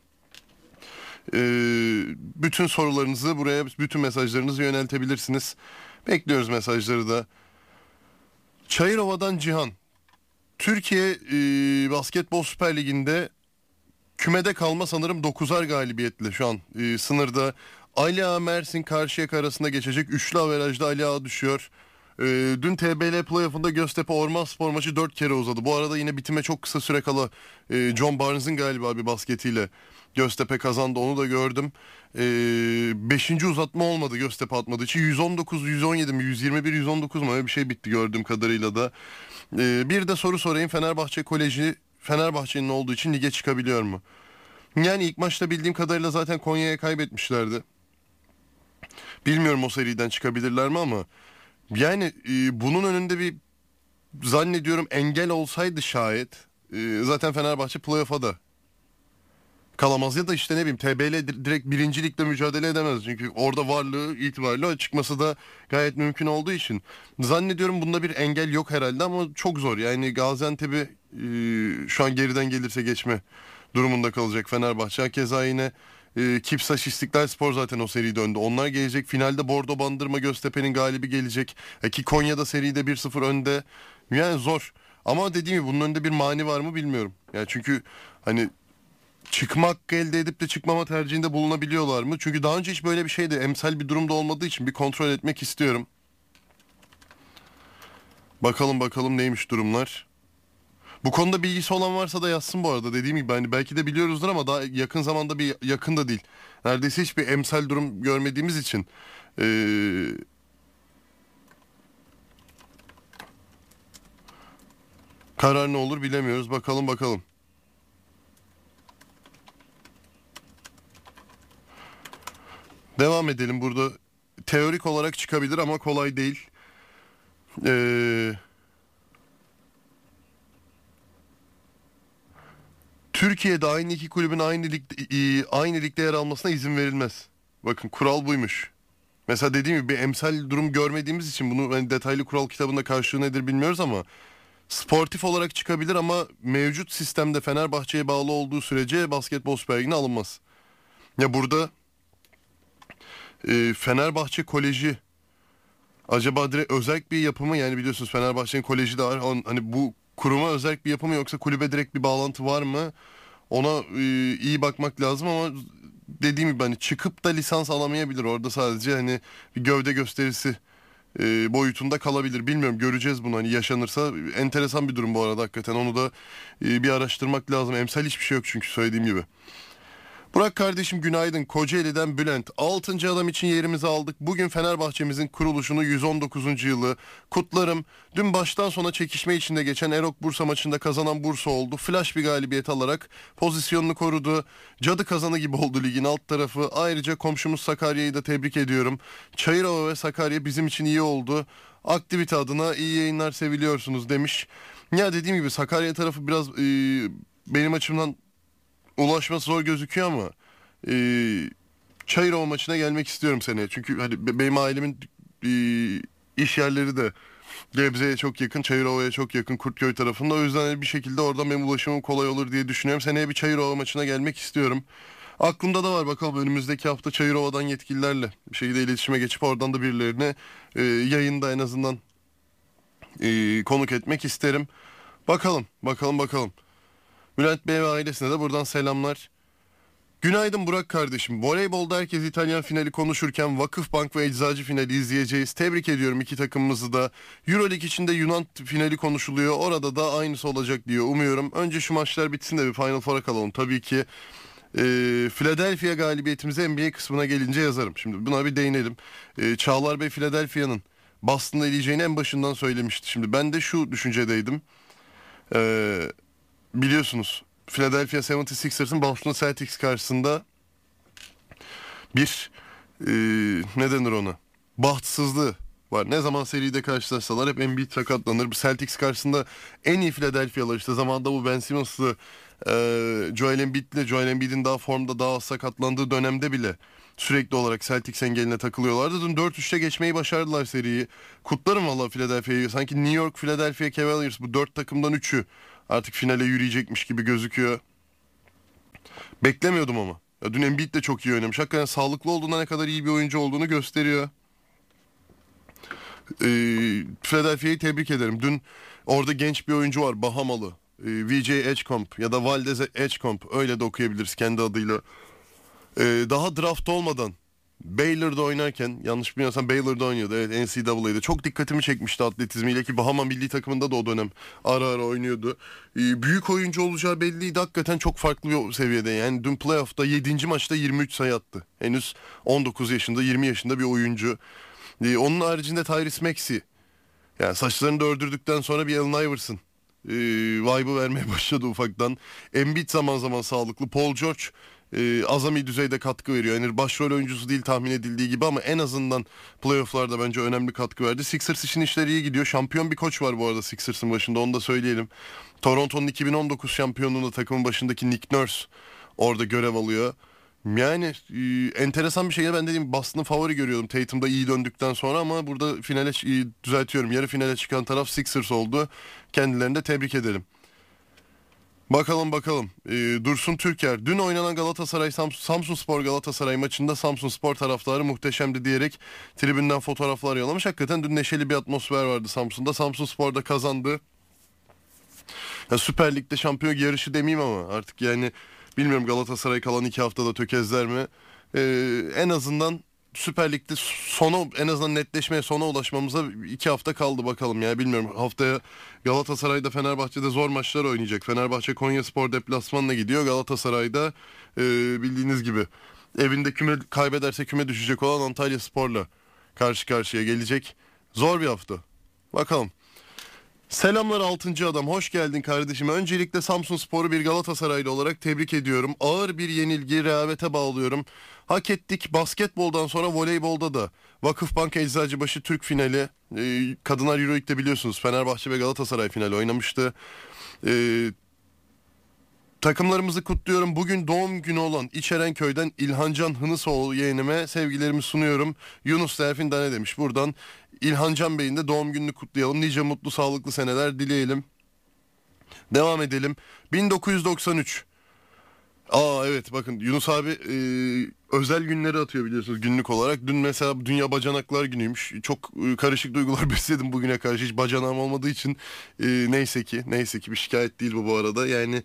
bütün sorularınızı buraya, bütün mesajlarınızı yöneltebilirsiniz. Bekliyoruz mesajları da. Çayırova'dan Cihan. Türkiye Basketbol Süper Ligi'nde kümede kalma sanırım 9'ar galibiyetle şu an sınırda. Ali Ağa Mersin Karşıyaka arasında geçecek üçlü averajda Ali Ağa düşüyor. Dün TBL playoff'unda Göztepe Ormanspor maçı 4 kere uzadı. Bu arada yine bitime çok kısa süre kala John Barnes'ın galiba bir basketiyle Göztepe kazandı, onu da gördüm. 5. uzatma olmadı Göztepe atmadığı için. 119-117 mi 121-119 mu öyle bir şey bitti gördüğüm kadarıyla da. Bir de soru sorayım, Fenerbahçe Koleji Fenerbahçe'nin olduğu için lige çıkabiliyor mu? Yani ilk maçta bildiğim kadarıyla zaten Konya'ya kaybetmişlerdi. Bilmiyorum o seriden çıkabilirler mi ama yani bunun önünde bir, zannediyorum engel olsaydı şayet zaten Fenerbahçe playoff'a da kalamaz ya da işte ne bileyim TBL direkt birincilikle mücadele edemez. Çünkü orada varlığı itibariyle çıkması da gayet mümkün olduğu için. Zannediyorum bunda bir engel yok herhalde ama çok zor. Yani Gaziantep'i şu an geriden gelirse geçme durumunda kalacak Fenerbahçe. Keza yine Kipsaş İstiklalspor zaten o seride önde. Onlar gelecek. Finalde Bordo Bandırma Göztepe'nin galibi gelecek. Ki Konya'da seride 1-0 önde. Yani zor. Ama dediğim gibi bunun önünde bir mani var mı bilmiyorum. Yani çünkü hani çıkma hakkı elde edip de çıkmama tercihinde bulunabiliyorlar mı? Çünkü daha önce hiç böyle bir şeydi. Emsal bir durumda olmadığı için bir kontrol etmek istiyorum. Bakalım neymiş durumlar. Bu konuda bilgisi olan varsa da yazsın bu arada. Dediğim gibi hani belki de biliyoruzdur ama daha yakın zamanda yakın da değil. Neredeyse hiçbir emsal durum görmediğimiz için. Karar ne olur bilemiyoruz. Bakalım. Devam edelim. Burada teorik olarak çıkabilir ama kolay değil. Türkiye'de aynı iki kulübün aynı ligde yer almasına izin verilmez. Bakın kural buymuş. Mesela dediğim gibi bir emsal durum görmediğimiz için bunu hani detaylı kural kitabında karşılığı nedir bilmiyoruz ama sportif olarak çıkabilir ama mevcut sistemde Fenerbahçe'ye bağlı olduğu sürece Basketbol Süper Ligi'ne alınmaz. Ya burada Fenerbahçe Koleji acaba direkt özerk bir yapımı, yani biliyorsunuz Fenerbahçe'nin koleji de var. Hani bu kuruma özerk bir yapımı yoksa kulübe direkt bir bağlantı var mı? Ona iyi bakmak lazım ama dediğim gibi hani çıkıp da lisans alamayabilir. Orada sadece hani bir gövde gösterisi boyutunda kalabilir. Bilmiyorum, göreceğiz bunu hani yaşanırsa. Enteresan bir durum bu arada hakikaten. Onu da bir araştırmak lazım. Emsal hiçbir şey yok çünkü söylediğim gibi. Burak kardeşim günaydın. Kocaeli'den Bülent. 6. adam için yerimizi aldık. Bugün Fenerbahçe'mizin kuruluşunu 119. yılı kutlarım. Dün baştan sona çekişme içinde geçen Erok Bursa maçında kazanan Bursa oldu. Flash bir galibiyet alarak pozisyonunu korudu. Cadı kazanı gibi oldu ligin alt tarafı. Ayrıca komşumuz Sakarya'yı da tebrik ediyorum. Çayırova ve Sakarya bizim için iyi oldu. Aktivite adına iyi yayınlar, seviliyorsunuz demiş. Ya dediğim gibi Sakarya tarafı biraz benim açımdan ulaşması zor gözüküyor ama Çayırova maçına gelmek istiyorum seneye. Çünkü hani benim ailemin iş yerleri de Gebze'ye çok yakın, Çayırova'ya çok yakın, Kurtköy tarafında. O yüzden bir şekilde oradan benim ulaşımım kolay olur diye düşünüyorum. Seneye bir Çayırova maçına gelmek istiyorum. Aklımda da var, bakalım önümüzdeki hafta Çayırova'dan yetkililerle bir şekilde iletişime geçip oradan da birilerini yayında en azından konuk etmek isterim. Bakalım. Bülent Bey ve ailesine de buradan selamlar. Günaydın Burak kardeşim. Voleybolda herkes İtalyan finali konuşurken Vakıfbank ve Eczacı finali izleyeceğiz. Tebrik ediyorum iki takımımızı da. Euroleague içinde Yunan finali konuşuluyor. Orada da aynısı olacak diye umuyorum. Önce şu maçlar bitsin de bir Final Four'a kalalım. Tabii ki Philadelphia galibiyetimizi NBA kısmına gelince yazarım. Şimdi buna bir değinelim. Çağlar Bey Philadelphia'nın Boston'ı eleyeceğini en başından söylemişti. Şimdi ben de şu düşüncedeydim. Biliyorsunuz Philadelphia 76ers'ın Boston Celtics karşısında bir ne denir ona? Bahtsızlığı var. Ne zaman seride karşılaşsalar hep Embiid sakatlanır. Celtics karşısında en iyi Philadelphia'lar işte zamanında bu Ben Simmons'lı Joel Embiid'le Joel Embiid'in daha formda daha az sakatlandığı dönemde bile sürekli olarak Celtics engeline takılıyorlardı. Dün 4-3'te geçmeyi başardılar seriyi. Kutlarım valla Philadelphia'yı. Sanki New York, Philadelphia, Cavaliers bu 4 takımdan 3'ü artık finale yürüyecekmiş gibi gözüküyor. Beklemiyordum ama. Ya dün Embiid de çok iyi oynamış. Hakikaten sağlıklı olduğunda ne kadar iyi bir oyuncu olduğunu gösteriyor. Philadelphia'yı tebrik ederim. Dün orada genç bir oyuncu var, Bahamalı. VJ Edgecomb ya da Valdez Edgecomb, öyle de okuyabiliriz kendi adıyla. Daha draft olmadan Baylor'da oynarken, yanlış bilmiyorsam Baylor'da oynuyordu. Evet, NCAA'de. Çok dikkatimi çekmişti atletizmiyle ki Bahama milli takımında da o dönem ara ara oynuyordu. Büyük oyuncu olacağı belliydi. Hakikaten çok farklı bir seviyede. Yani dün playoff'ta 7. maçta 23 sayı attı. Henüz 19 yaşında, 20 yaşında bir oyuncu. Onun haricinde Tyrese Maxey. Yani saçlarını da ördürdükten sonra bir Allen Iverson vibe'ı vermeye başladı ufaktan. Embiid zaman zaman sağlıklı. Paul George azami düzeyde katkı veriyor. Yani başrol oyuncusu değil tahmin edildiği gibi ama en azından playoff'larda bence önemli katkı verdi. Sixers için işleri iyi gidiyor. Şampiyon bir koç var bu arada Sixers'ın başında, onu da söyleyelim. Toronto'nun 2019 şampiyonluğunda takımın başındaki Nick Nurse orada görev alıyor. Yani enteresan bir şey. Ben dediğim Boston'ı favori görüyordum Tatum'da iyi döndükten sonra ama burada finale düzeltiyorum. Yarı finale çıkan taraf Sixers oldu. Kendilerini de tebrik edelim. Bakalım. Dursun Türker. Dün oynanan Galatasaray Samsunspor Galatasaray maçında Samsunspor taraftarı muhteşemdi diyerek tribünden fotoğraflar yollamış. Hakikaten dün neşeli bir atmosfer vardı Samsun'da. Samsunspor da kazandı. Ya Süper Lig'de şampiyon yarışı demeyeyim ama artık yani bilmiyorum Galatasaray kalan 2 haftada tökezler mi? En azından Süper Lig'de en azından netleşmeye, sona ulaşmamıza 2 hafta kaldı bakalım ya, bilmiyorum. Haftaya Galatasaray'da Fenerbahçe'de zor maçlar oynayacak. Fenerbahçe Konyaspor deplasmanına gidiyor. Galatasaray'da bildiğiniz gibi evinde kaybederse küme düşecek olan Antalyaspor'la karşı karşıya gelecek. Zor bir hafta. Bakalım. Selamlar 6. adam, hoş geldin kardeşim. Öncelikle Samsunspor'u bir Galatasaraylı olarak tebrik ediyorum. Ağır bir yenilgi, rehavete bağlıyorum. Hak ettik. Basketboldan sonra voleybolda da Vakıfbank Eczacıbaşı Türk finali, Kadınlar Euroleague'de biliyorsunuz Fenerbahçe ve Galatasaray finali oynamıştı. Takımlarımızı kutluyorum. Bugün doğum günü olan İçerenköy'den İlhancan Hınısoğlu yeğenime sevgilerimi sunuyorum. Yunus Serfin de ne demiş buradan? İlhancan Bey'in de doğum gününü kutlayalım. Nice mutlu sağlıklı seneler dileyelim. Devam edelim. 1993. Evet bakın Yunus abi özel günleri atıyor biliyorsunuz günlük olarak. Dün mesela Dünya Bacanaklar Günü'ymüş. Çok karışık duygular besledim bugüne karşı. Hiç bacanağım olmadığı için neyse ki bir şikayet değil bu arada. Yani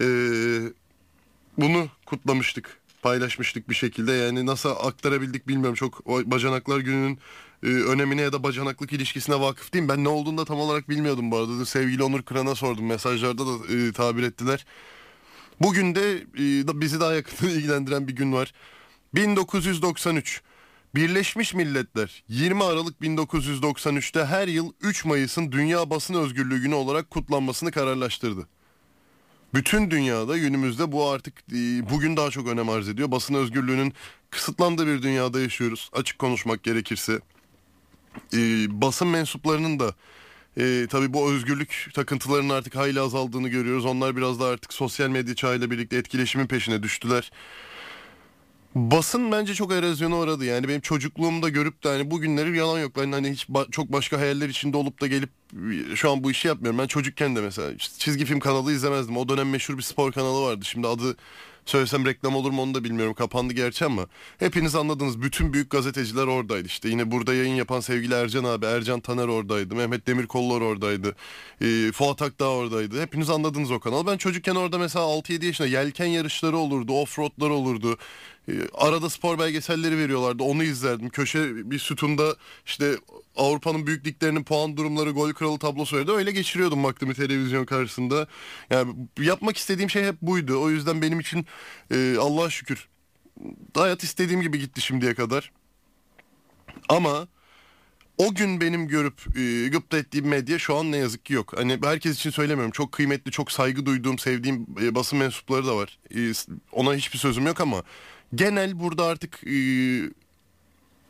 bunu kutlamıştık, paylaşmıştık bir şekilde. Yani nasıl aktarabildik bilmiyorum. Çok Bacanaklar Günü'nün önemine ya da bacanaklık ilişkisine vakıf değilim. Ben ne olduğunu da tam olarak bilmiyordum bu arada. Sevgili Onur Kıran'a sordum. Mesajlarda da tabir ettiler. Bugün de bizi daha yakından ilgilendiren bir gün var. 1993. Birleşmiş Milletler 20 Aralık 1993'te her yıl 3 Mayıs'ın Dünya Basın Özgürlüğü Günü olarak kutlanmasını kararlaştırdı. Bütün dünyada günümüzde bu artık bugün daha çok önem arz ediyor. Basın özgürlüğünün kısıtlandığı bir dünyada yaşıyoruz. Açık konuşmak gerekirse. Basın mensuplarının da tabii bu özgürlük takıntılarının artık hayli azaldığını görüyoruz. Onlar biraz da artık sosyal medya çağıyla birlikte etkileşimin peşine düştüler. Basın bence çok erozyona uğradı. Yani benim çocukluğumda görüp de hani bugünleri yalan yok. Ben hani hiç çok başka hayaller içinde olup da gelip şu an bu işi yapmıyorum. Ben çocukken de mesela çizgi film kanalı izlemezdim. O dönem meşhur bir spor kanalı vardı. Şimdi adı söylesem reklam olur mu onu da bilmiyorum. Kapandı gerçi ama hepiniz anladınız. Bütün büyük gazeteciler oradaydı işte. Yine burada yayın yapan sevgili Ercan abi, Ercan Taner oradaydı. Mehmet Demirkollar oradaydı. Fuat Akdağ oradaydı. Hepiniz anladınız o kanalı. Ben çocukken orada mesela 6-7 yaşında yelken yarışları olurdu. Offroadlar olurdu. Arada spor belgeselleri veriyorlardı. Onu izlerdim. Köşe bir sütunda işte Avrupa'nın büyük liglerinin puan durumları, gol kralı tablosu vardı. Öyle geçiriyordum vaktimi televizyon karşısında. Yani yapmak istediğim şey hep buydu. O yüzden benim için Allah'a şükür hayat istediğim gibi gitti şimdiye kadar. Ama o gün benim görüp gıpta ettiğim medya şu an ne yazık ki yok. Hani herkes için söylemiyorum. Çok kıymetli, çok saygı duyduğum, sevdiğim basın mensupları da var. Ona hiçbir sözüm yok ama genel burada artık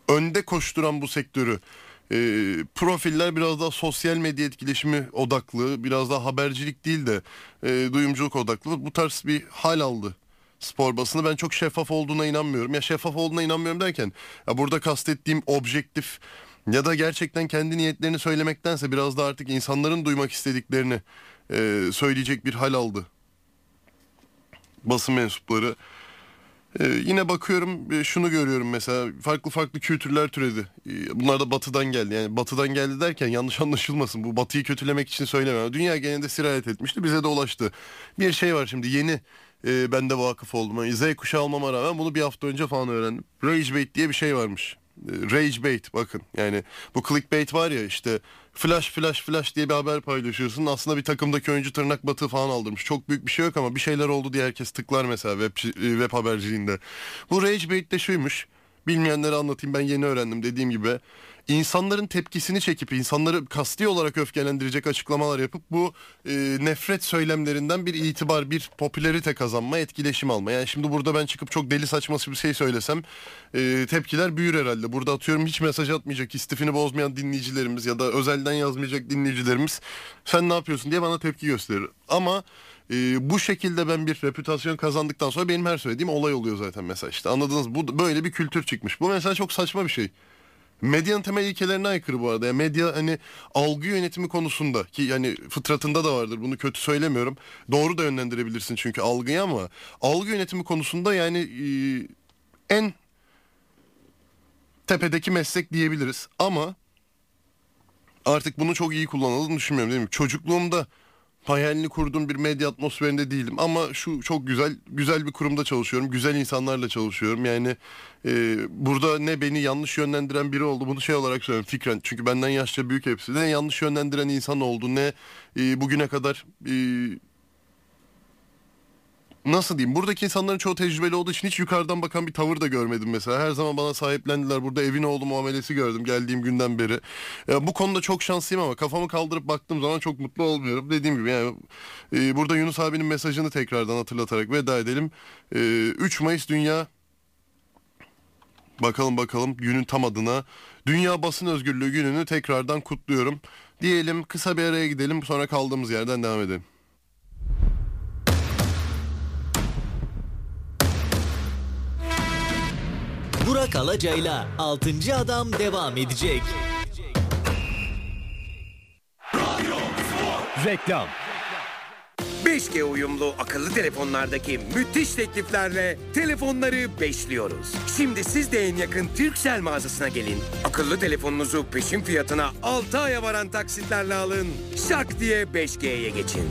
önde koşturan bu sektörü. Profiller biraz daha sosyal medya etkileşimi odaklı, biraz daha habercilik değil de duyumculuk odaklı. Bu tarz bir hal aldı spor basını. Ben çok şeffaf olduğuna inanmıyorum. Ya şeffaf olduğuna inanmıyorum derken ya burada kastettiğim objektif ya da gerçekten kendi niyetlerini söylemektense biraz da artık insanların duymak istediklerini söyleyecek bir hal aldı basın mensupları. Yine bakıyorum, şunu görüyorum mesela, farklı kültürler türedi. Bunlar da batıdan geldi. Yani batıdan geldi derken yanlış anlaşılmasın. Bu batıyı kötülemek için söylemem. Dünya genelinde sirayet etmişti, bize de ulaştı. Bir şey var şimdi yeni, ben de vakıf oldum. Yani Z kuşağı olmama rağmen bunu bir hafta önce falan öğrendim. Rage bait diye bir şey varmış. Rage bait, bakın yani bu clickbait var ya, işte flash diye bir haber paylaşıyorsun. Aslında bir takımdaki oyuncu tırnak batığı falan aldırmış. Çok büyük bir şey yok ama bir şeyler oldu diye herkes tıklar mesela web haberciliğinde. Bu rage bait de şuymuş. Bilmeyenlere anlatayım, ben yeni öğrendim dediğim gibi. İnsanların tepkisini çekip insanları kasti olarak öfkelendirecek açıklamalar yapıp bu nefret söylemlerinden bir itibar, bir popülerite kazanma, etkileşim alma. Yani şimdi burada ben çıkıp çok deli saçması bir şey söylesem tepkiler büyür herhalde. Burada atıyorum hiç mesaj atmayacak, istifini bozmayan dinleyicilerimiz ya da özelden yazmayacak dinleyicilerimiz sen ne yapıyorsun diye bana tepki gösterir. Ama bu şekilde ben bir reputasyon kazandıktan sonra benim her söylediğim olay oluyor zaten mesela, işte anladınız, bu böyle bir kültür çıkmış. Bu mesela çok saçma bir şey. Medyanın temel ilkelerine aykırı bu arada. Yani medya hani algı yönetimi konusunda, ki yani fıtratında da vardır, bunu kötü söylemiyorum. Doğru da yönlendirebilirsin çünkü algıyı, ama algı yönetimi konusunda yani en tepedeki meslek diyebiliriz. Ama artık bunu çok iyi kullanıldığını düşünmüyorum, değil mi? Çocukluğumda hayalini kurduğum bir medya atmosferinde değilim ama şu çok güzel bir kurumda çalışıyorum, güzel insanlarla çalışıyorum. Yani burada ne beni yanlış yönlendiren biri oldu, bunu şey olarak söylüyorum fikren, çünkü benden yaşça büyük hepsi, ne yanlış yönlendiren insan oldu, ne bugüne kadar nasıl diyeyim, buradaki insanların çoğu tecrübeli olduğu için hiç yukarıdan bakan bir tavır da görmedim mesela. Her zaman bana sahiplendiler. Burada evin oğlu muamelesi gördüm geldiğim günden beri. Bu konuda çok şanslıyım ama kafamı kaldırıp baktığım zaman çok mutlu olmuyorum. Dediğim gibi yani burada Yunus abinin mesajını tekrardan hatırlatarak veda edelim. 3 Mayıs Dünya, bakalım günün tam adına, Dünya Basın Özgürlüğü Günü'nü tekrardan kutluyorum. Diyelim, kısa bir araya gidelim, sonra kaldığımız yerden devam edelim. Burak Alaca'yla 6. Adam devam edecek. Reklam. 5G uyumlu akıllı telefonlardaki müthiş tekliflerle telefonları beşliyoruz. Şimdi siz de en yakın Turkcell mağazasına gelin. Akıllı telefonunuzu peşin fiyatına 6 aya varan taksitlerle alın. Şak diye 5G'ye geçin.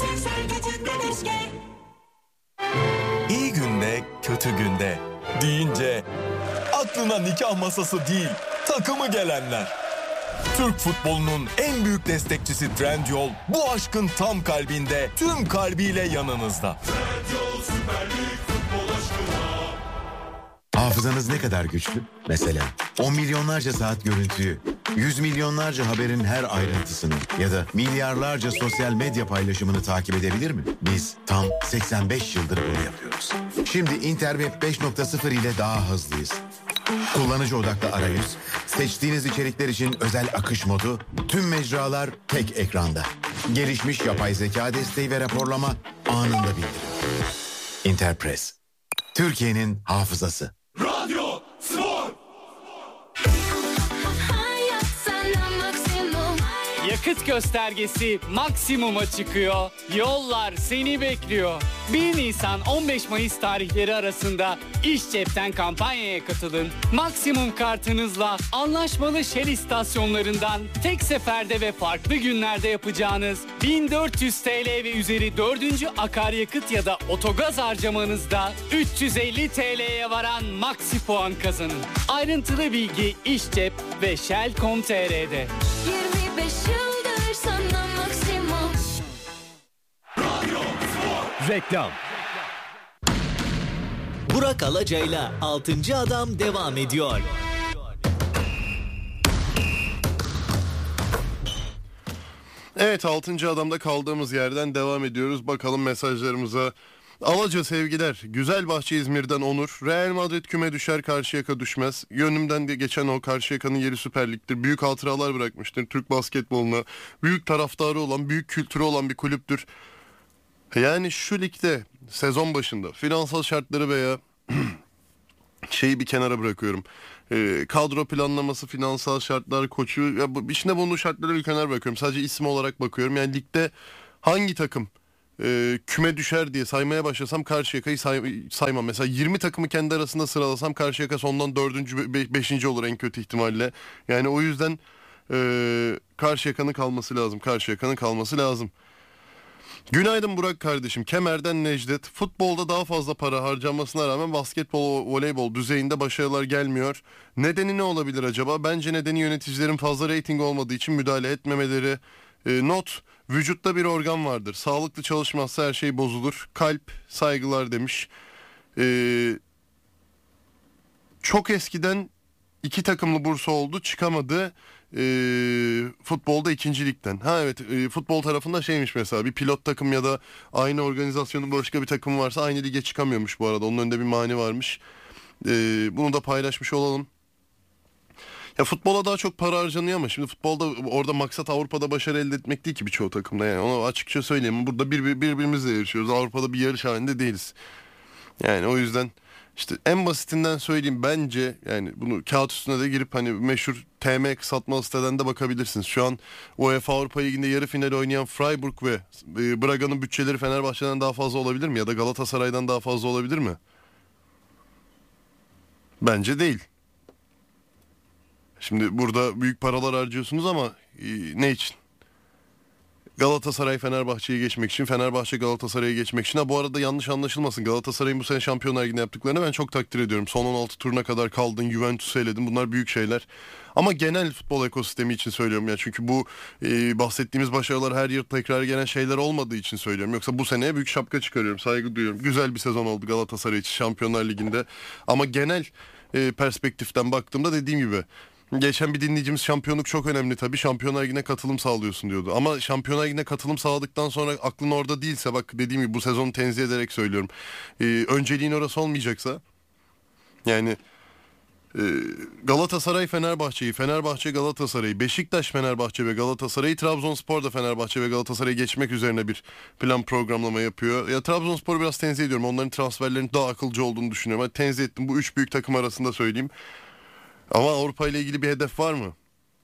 İyi günde, kötü günde deyince aklına nikah masası değil, takımı gelenler. Türk futbolunun en büyük destekçisi Trendyol bu aşkın tam kalbinde, tüm kalbiyle yanınızda. Trendyol Süper Lig futbol aşkına. Hafızanız ne kadar güçlü? Mesela 10 milyonlarca saat görüntüyü, 100 milyonlarca haberin her ayrıntısını ya da milyarlarca sosyal medya paylaşımını takip edebilir mi? Biz tam 85 yıldır bunu yapıyoruz. Şimdi Interweb 5.0 ile daha hızlıyız. Kullanıcı odaklı arayüz, seçtiğiniz içerikler için özel akış modu, tüm mecralar tek ekranda. Gelişmiş yapay zeka desteği ve raporlama anında bildirim. Interpress, Türkiye'nin hafızası. Radyo Spor. Hayat senden maksimum. Yakıt göstergesi maksimuma çıkıyor. Yollar seni bekliyor. 1 Nisan 15 Mayıs tarihleri arasında İş Cep'ten kampanyaya katılın. Maksimum kartınızla anlaşmalı Shell istasyonlarından tek seferde ve farklı günlerde yapacağınız 1400 TL ve üzeri 4. akaryakıt ya da otogaz harcamanızda 350 TL'ye varan maksi puan kazanın. Ayrıntılı bilgi İş Cep ve Shell.com.tr'de. 25 yıldır sana maksimum. Reklam. Burak Alaca'yla 6. Adam devam ediyor. Evet, 6. Adam'da kaldığımız yerden devam ediyoruz. Bakalım mesajlarımıza. Alaca sevgiler. Güzelbahçe İzmir'den Onur. Real Madrid küme düşer, Karşıyaka düşmez. Yönümden de geçen o, Karşıyaka'nın yeri Süper Lig'dir. Büyük hatıralar bırakmıştır Türk basketboluna. Büyük taraftarı olan, büyük kültürü olan bir kulüptür. Yani şu ligde sezon başında finansal şartları veya şeyi bir kenara bırakıyorum. Kadro planlaması, finansal şartlar, koçu, ya içinde bulunduğu şartları bir kenara bırakıyorum. Sadece isim olarak bakıyorum. Yani ligde hangi takım küme düşer diye saymaya başlasam Karşıyaka'yı saymam. Mesela 20 takımı kendi arasında sıralasam Karşıyaka sondan 4. 5. olur en kötü ihtimalle. Yani o yüzden Karşıyaka'nın kalması lazım. Karşıyaka'nın kalması lazım. Günaydın Burak kardeşim. Kemer'den Necdet. Futbolda daha fazla para harcanmasına rağmen basketbol, voleybol düzeyinde başarılar gelmiyor. Nedeni ne olabilir acaba? Bence nedeni yöneticilerin fazla reyting olmadığı için müdahale etmemeleri. Not: vücutta bir organ vardır. Sağlıklı çalışmazsa her şey bozulur. Kalp, saygılar demiş. Çok eskiden 2 takımlı Bursa oldu, çıkamadı. Futbolda 2. ligden. Ha evet, futbol tarafında şeymiş mesela, bir pilot takım ya da aynı organizasyonun başka bir takım varsa aynı lige çıkamıyormuş bu arada. Onun önünde bir mani varmış. Bunu da paylaşmış olalım. Ya futbola daha çok para harcanıyor ama şimdi futbolda orada maksat Avrupa'da başarı elde etmek değil ki birçoğu takımda, yani onu açıkça söyleyeyim. Burada birbirimizle yarışıyoruz. Avrupa'da bir yarış halinde değiliz. Yani o yüzden işte en basitinden söyleyeyim, bence yani bunu kağıt üstüne de girip hani meşhur TM kısaltmalı siteden de bakabilirsiniz. Şu an UEFA Avrupa Ligi'nde yarı final oynayan Freiburg ve Braga'nın bütçeleri Fenerbahçe'den daha fazla olabilir mi? Ya da Galatasaray'dan daha fazla olabilir mi? Bence değil. Şimdi burada büyük paralar harcıyorsunuz ama ne için? Galatasaray Fenerbahçe'yi geçmek için, Fenerbahçe Galatasaray'ı geçmek için. Ha bu arada yanlış anlaşılmasın, Galatasaray'ın bu sene Şampiyonlar Ligi'nde yaptıklarını ben çok takdir ediyorum. Son 16 turuna kadar kaldın, Juventus'u eledin, bunlar büyük şeyler. Ama genel futbol ekosistemi için söylüyorum ya. Çünkü bu bahsettiğimiz başarılar her yıl tekrar gelen şeyler olmadığı için söylüyorum. Yoksa bu seneye büyük şapka çıkarıyorum, saygı duyuyorum. Güzel bir sezon oldu Galatasaray için Şampiyonlar Ligi'nde. Ama genel perspektiften baktığımda dediğim gibi, geçen bir dinleyicimiz şampiyonluk çok önemli tabii, Şampiyonlar Ligi'ne katılım sağlıyorsun diyordu. Ama Şampiyonlar Ligi'ne katılım sağladıktan sonra aklın orada değilse, bak dediğim gibi bu sezonu tenzih ederek söylüyorum. Önceliğin orası olmayacaksa, yani Galatasaray Fenerbahçe'yi, Fenerbahçe Galatasaray'ı, Beşiktaş Fenerbahçe ve Galatasaray'ı, Trabzonspor da Fenerbahçe ve Galatasaray'ı geçmek üzerine bir plan programlama yapıyor. Ya Trabzonspor'u biraz tenzih ediyorum. Onların transferlerinin daha akılcı olduğunu düşünüyorum. Hadi tenzih ettim. Bu 3 büyük takım arasında söyleyeyim. Ama Avrupa ile ilgili bir hedef var mı?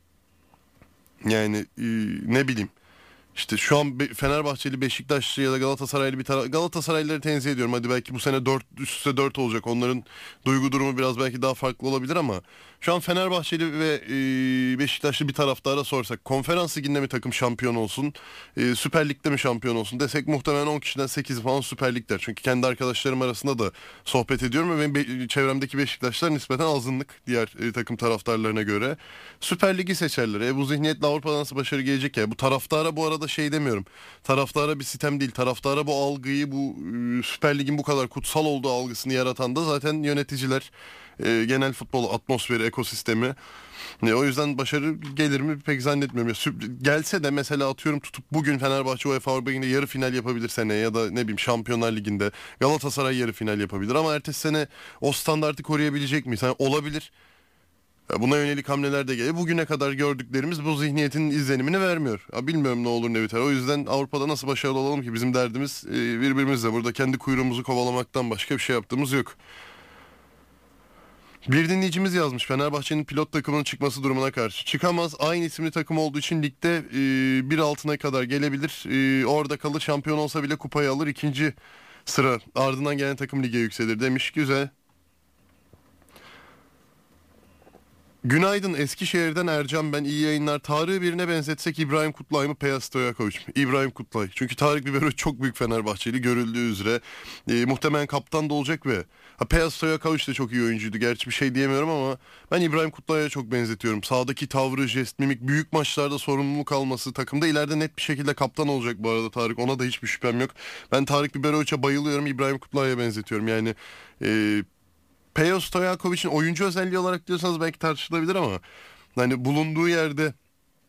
Yani ne bileyim. İşte şu an Fenerbahçeli, Beşiktaşlı ya da Galatasaraylı Galatasaraylıları tenzih ediyorum. Hadi belki bu sene üst üste 4 olacak. Onların duygu durumu biraz belki daha farklı olabilir ama şu an Fenerbahçeli ve Beşiktaşlı bir taraftara sorsak, Konferans Ligi'nde mi takım şampiyon olsun, Süper Lig'de mi şampiyon olsun desek, muhtemelen 10 kişiden 8'i falan Süper Lig'ler. Çünkü kendi arkadaşlarım arasında da sohbet ediyorum ve benim çevremdeki Beşiktaşlar nispeten azınlık diğer takım taraftarlarına göre. Süper Lig'i seçerler. Bu zihniyetle Avrupa'da nasıl başarı gelecek ya? Bu taraftara bu arada şey demiyorum. Taraftara bir sitem değil. Taraftara bu algıyı, bu Süper Lig'in bu kadar kutsal olduğu algısını yaratan da zaten yöneticiler, genel futbol atmosferi, ekosistemi. O yüzden başarı gelir mi pek zannetmiyorum. Gelse de mesela atıyorum tutup bugün Fenerbahçe UEFA Avrupa Ligi'nde yarı final yapabilir seneye, ya da ne bileyim Şampiyonlar Ligi'nde Galatasaray yarı final yapabilir ama ertesi sene o standartı koruyabilecek miyiz? Yani olabilir. Buna yönelik hamleler de geliyor. Bugüne kadar gördüklerimiz bu zihniyetin izlenimini vermiyor. Bilmiyorum ne olur ne biter. O yüzden Avrupa'da nasıl başarılı olalım ki? Bizim derdimiz birbirimizle burada kendi kuyruğumuzu kovalamaktan başka bir şey yaptığımız yok. Bir dinleyicimiz yazmış, Fenerbahçe'nin pilot takımının çıkması durumuna karşı. Çıkamaz, aynı isimli takım olduğu için ligde bir altına kadar gelebilir. Orada kalır, şampiyon olsa bile kupayı alır, 2. sıra, ardından gelen takım lige yükselir demiş. Güzel. Günaydın, Eskişehir'den Ercan ben, iyi yayınlar. Tarık'ı birine benzetsek İbrahim Kutlay mı, Peyas Stojakovic mi? İbrahim Kutlay. Çünkü Tarık Biberovic çok büyük Fenerbahçeli, görüldüğü üzere. Muhtemelen kaptan da olacak ve Peyas Stojakovic de çok iyi oyuncuydu. Gerçi bir şey diyemiyorum ama ben İbrahim Kutlay'a çok benzetiyorum. Sahadaki tavrı, jest, mimik, büyük maçlarda sorumluluk alması, takımda ileride net bir şekilde kaptan olacak bu arada Tarık. Ona da hiçbir şüphem yok. Ben Tarık Biberovic'e bayılıyorum, İbrahim Kutlay'a benzetiyorum. Yani Pejo Stojakovic'in oyuncu özelliği olarak diyorsanız belki tartışılabilir ama hani bulunduğu yerde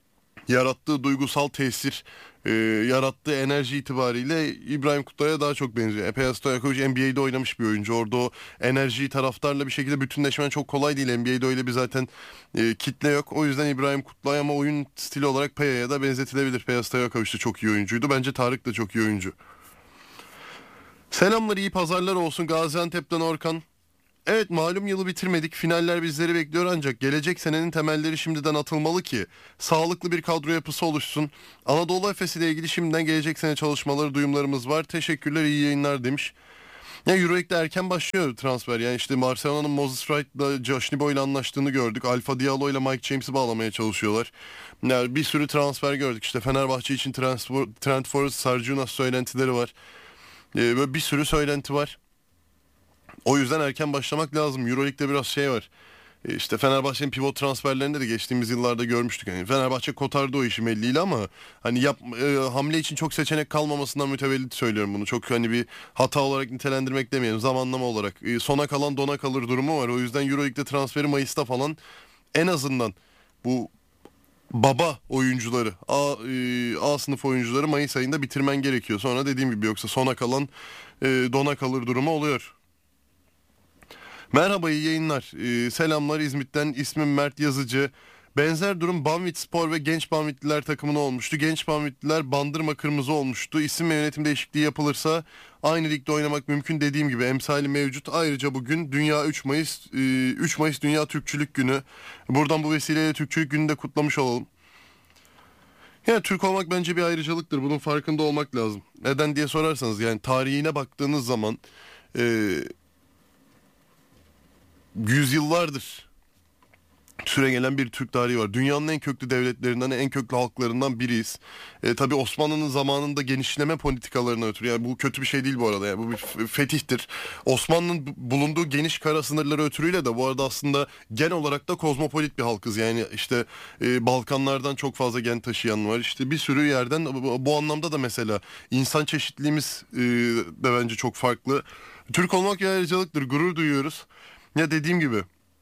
yarattığı duygusal tesir, yarattığı enerji itibariyle İbrahim Kutluay'a daha çok benziyor. Epey Stojakovic NBA'de oynamış bir oyuncu. Orada o enerjiyi taraftarla bir şekilde bütünleşmen çok kolay değil. NBA'de öyle bir zaten kitle yok. O yüzden İbrahim Kutluay, ama oyun stili olarak Paya'ya da benzetilebilir. Paya Stojakovic de çok iyi oyuncuydu. Bence Tarık da çok iyi oyuncu. Selamlar, iyi pazarlar olsun. Gaziantep'ten Orkan. Evet, malum yılı bitirmedik. Finaller bizleri bekliyor, ancak gelecek senenin temelleri şimdiden atılmalı ki sağlıklı bir kadro yapısı oluşsun. Anadolu Efes ile ilgili şimdiden gelecek sene çalışmaları, duyumlarımız var. Teşekkürler, iyi yayınlar demiş. Ya Euroleague'de erken başlıyor transfer. Yani işte Barcelona'nın Moses Wright'la Josh Nibo ile anlaştığını gördük. Alfa Diallo ile Mike James'i bağlamaya çalışıyorlar. Yani bir sürü transfer gördük. İşte Fenerbahçe için Trent Forrest, Sarjunas söylentileri var. Böyle bir sürü söylenti var. O yüzden erken başlamak lazım. Euroleague'de biraz şey var. İşte Fenerbahçe'nin pivot transferlerinde de geçtiğimiz yıllarda görmüştük. Yani Fenerbahçe kotardı o işi Melli'yle, ama hani hamle için çok seçenek kalmamasından mütevellit söylüyorum bunu. Çok hani bir hata olarak nitelendirmek demeyelim, zamanlama olarak. Sona kalan dona kalır durumu var. O yüzden Euroleague'de transferi Mayıs'ta falan, en azından bu baba oyuncuları, A sınıf oyuncuları Mayıs ayında bitirmen gerekiyor. Sonra dediğim gibi, yoksa sona kalan dona kalır durumu oluyor. Merhaba, iyi yayınlar. Selamlar İzmit'ten, ismim Mert Yazıcı. Benzer durum Banvit Spor ve Genç Banvitliler takımına olmuştu. Genç Banvitliler Bandırma Kırmızı olmuştu. İsim ve yönetim değişikliği yapılırsa aynı ligde oynamak mümkün, dediğim gibi emsali mevcut. Ayrıca bugün 3 Mayıs Dünya Türkçülük Günü. Buradan bu vesileyle Türkçülük Günü'nü de kutlamış olalım. Yani Türk olmak bence bir ayrıcalıktır. Bunun farkında olmak lazım. Neden diye sorarsanız, yani tarihine baktığınız zaman yüzyıllardır süregelen bir Türk tarihi var. Dünyanın en köklü devletlerinden, en köklü halklarından biriyiz. Tabii Osmanlı'nın zamanında genişleme politikalarına ötürü, yani bu kötü bir şey değil bu arada, yani bu bir fetihtir. Osmanlı'nın bulunduğu geniş kara sınırları ötürüyle de bu arada aslında genel olarak da kozmopolit bir halkız. Yani işte Balkanlardan çok fazla gen taşıyan var. İşte bir sürü yerden, bu anlamda da mesela insan çeşitliliğimiz de bence çok farklı. Türk olmak bir ayrıcalıktır, gurur duyuyoruz. Ya dediğim gibi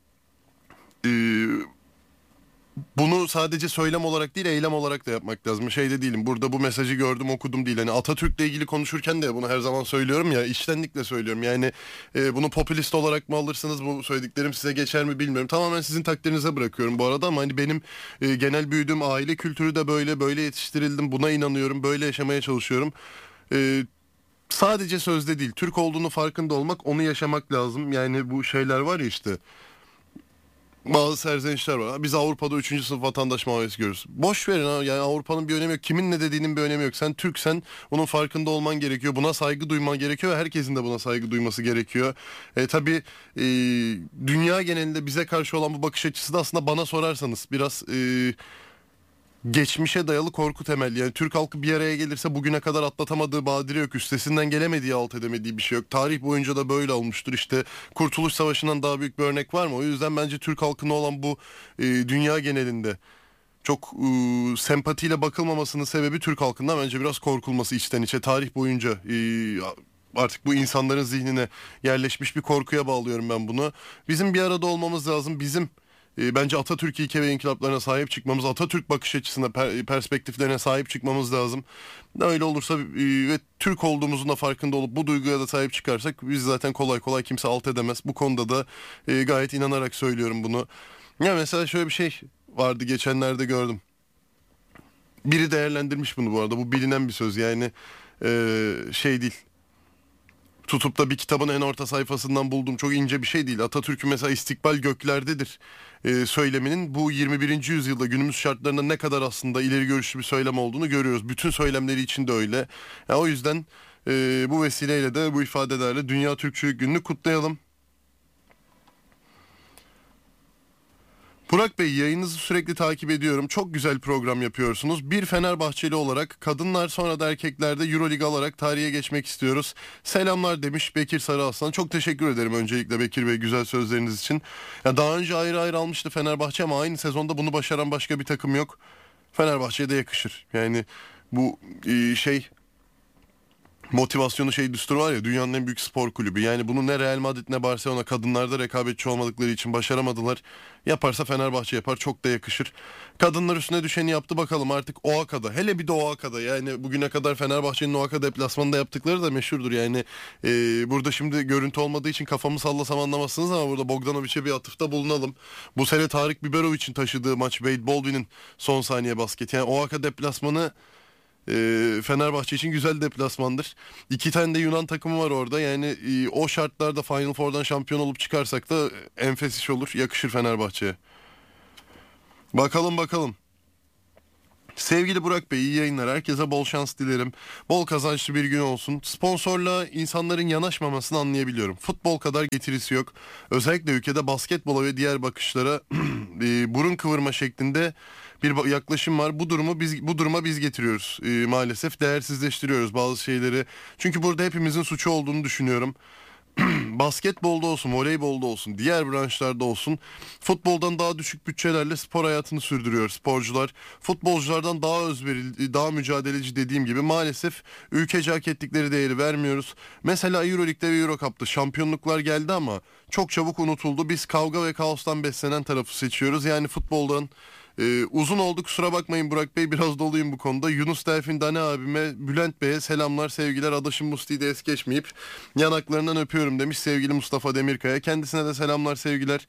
bunu sadece söylem olarak değil, eylem olarak da yapmak lazım. Şeyde değilim, burada bu mesajı gördüm okudum değil. Hani Atatürk'le ilgili konuşurken de bunu her zaman söylüyorum ya, içtenlikle söylüyorum. Yani bunu popülist olarak mı alırsınız, bu söylediklerim size geçer mi bilmiyorum. Tamamen sizin takdirinize bırakıyorum bu arada, ama hani benim genel büyüdüğüm aile kültürü de böyle yetiştirildim. Buna inanıyorum, böyle yaşamaya çalışıyorum. Sadece sözde değil, Türk olduğunu farkında olmak, onu yaşamak lazım. Yani bu şeyler var ya, işte bazı serzenişler var. Biz Avrupa'da 3. sınıf vatandaş muamelesi görüyoruz. Boş verin ha, yani Avrupa'nın bir önemi yok. Kimin ne dediğinin bir önemi yok. Sen Türksen bunun farkında olman gerekiyor. Buna saygı duyman gerekiyor ve herkesin de buna saygı duyması gerekiyor. Tabii dünya genelinde bize karşı olan bu bakış açısı da aslında bana sorarsanız biraz geçmişe dayalı korku temelli. Yani Türk halkı bir araya gelirse bugüne kadar atlatamadığı badire yok. Üstesinden gelemediği, alt edemediği bir şey yok. Tarih boyunca da böyle olmuştur. İşte Kurtuluş Savaşı'ndan daha büyük bir örnek var mı? O yüzden bence Türk halkına olan bu dünya genelinde çok sempatiyle bakılmamasının sebebi Türk halkından bence biraz korkulması içten içe. Tarih boyunca artık bu insanların zihnine yerleşmiş bir korkuya bağlıyorum ben bunu. Bizim bir arada olmamız lazım. Bizim bence Atatürk ilke ve inkılaplarına sahip çıkmamız, Atatürk bakış açısına, perspektiflerine sahip çıkmamız lazım. Öyle olursa ve Türk olduğumuzun da farkında olup bu duyguya da sahip çıkarsak, biz zaten kolay kolay kimse alt edemez. Bu konuda da gayet inanarak söylüyorum bunu. Ya mesela şöyle bir şey vardı, geçenlerde gördüm. Biri değerlendirmiş bunu bu arada. Bu bilinen bir söz, yani şey değil. Tutup da bir kitabın en orta sayfasından buldum, çok ince bir şey değil. Atatürk'ün mesela istikbal göklerdedir söyleminin bu 21. yüzyılda günümüz şartlarında ne kadar aslında ileri görüşlü bir söylem olduğunu görüyoruz. Bütün söylemleri için de öyle. Yani o yüzden bu vesileyle de bu ifadelerle Dünya Türkçülük Günü'nü kutlayalım. Burak Bey, yayınınızı sürekli takip ediyorum. Çok güzel program yapıyorsunuz. Bir Fenerbahçeli olarak kadınlar sonra da erkeklerde Euroleague alarak tarihe geçmek istiyoruz. Selamlar demiş Bekir Sarıaslan. Çok teşekkür ederim öncelikle Bekir Bey, güzel sözleriniz için. Ya daha önce ayrı ayrı almıştı Fenerbahçe, ama aynı sezonda bunu başaran başka bir takım yok. Fenerbahçe'ye de yakışır. Yani bu motivasyonu düsturu var ya, dünyanın en büyük spor kulübü. Yani bunu ne Real Madrid ne Barcelona, kadınlarda rekabetçi olmadıkları için başaramadılar. Yaparsa Fenerbahçe yapar, çok da yakışır. Kadınlar üstüne düşeni yaptı, bakalım artık OAKA'da. Hele bir de OAKA'da, yani bugüne kadar Fenerbahçe'nin OAKA deplasmanında yaptıkları da meşhurdur. Yani burada şimdi görüntü olmadığı için kafamı sallasam anlamazsınız ama burada Bogdanovic'e bir atıfta bulunalım. Bu sene Tarık Biberovic'in taşıdığı maç, Wade Baldwin'in son saniye basketi. Yani OAKA deplasmanı Fenerbahçe için güzel deplasmandır. 2 tane de Yunan takımı var orada. Yani o şartlarda Final Four'dan şampiyon olup çıkarsak da enfes iş olur. Yakışır Fenerbahçe'ye. Bakalım. Sevgili Burak Bey, iyi yayınlar. Herkese bol şans dilerim. Bol kazançlı bir gün olsun. Sponsorla insanların yanaşmamasını anlayabiliyorum. Futbol kadar getirisi yok. Özellikle ülkede basketbola ve diğer bakışlara burun kıvırma şeklinde bir yaklaşım var. Bu duruma biz getiriyoruz. Maalesef değersizleştiriyoruz bazı şeyleri. Çünkü burada hepimizin suçu olduğunu düşünüyorum. Basketbolda olsun, voleybolda olsun, diğer branşlarda olsun, futboldan daha düşük bütçelerle spor hayatını sürdürüyor sporcular. Futbolculardan daha özverili, daha mücadeleci, dediğim gibi maalesef ülkece hak ettikleri değeri vermiyoruz. Mesela Euroleague'de ve Eurocup'ta şampiyonluklar geldi ama çok çabuk unutuldu. Biz kavga ve kaostan beslenen tarafı seçiyoruz. Yani futboldan uzun oldu, kusura bakmayın Burak Bey, biraz doluyum bu konuda. Yunus Delfin Dane abime, Bülent Bey'e selamlar, sevgiler. Adaşım Musti'yi de es geçmeyip yanaklarından öpüyorum demiş sevgili Mustafa Demirkaya. Kendisine de selamlar, sevgiler.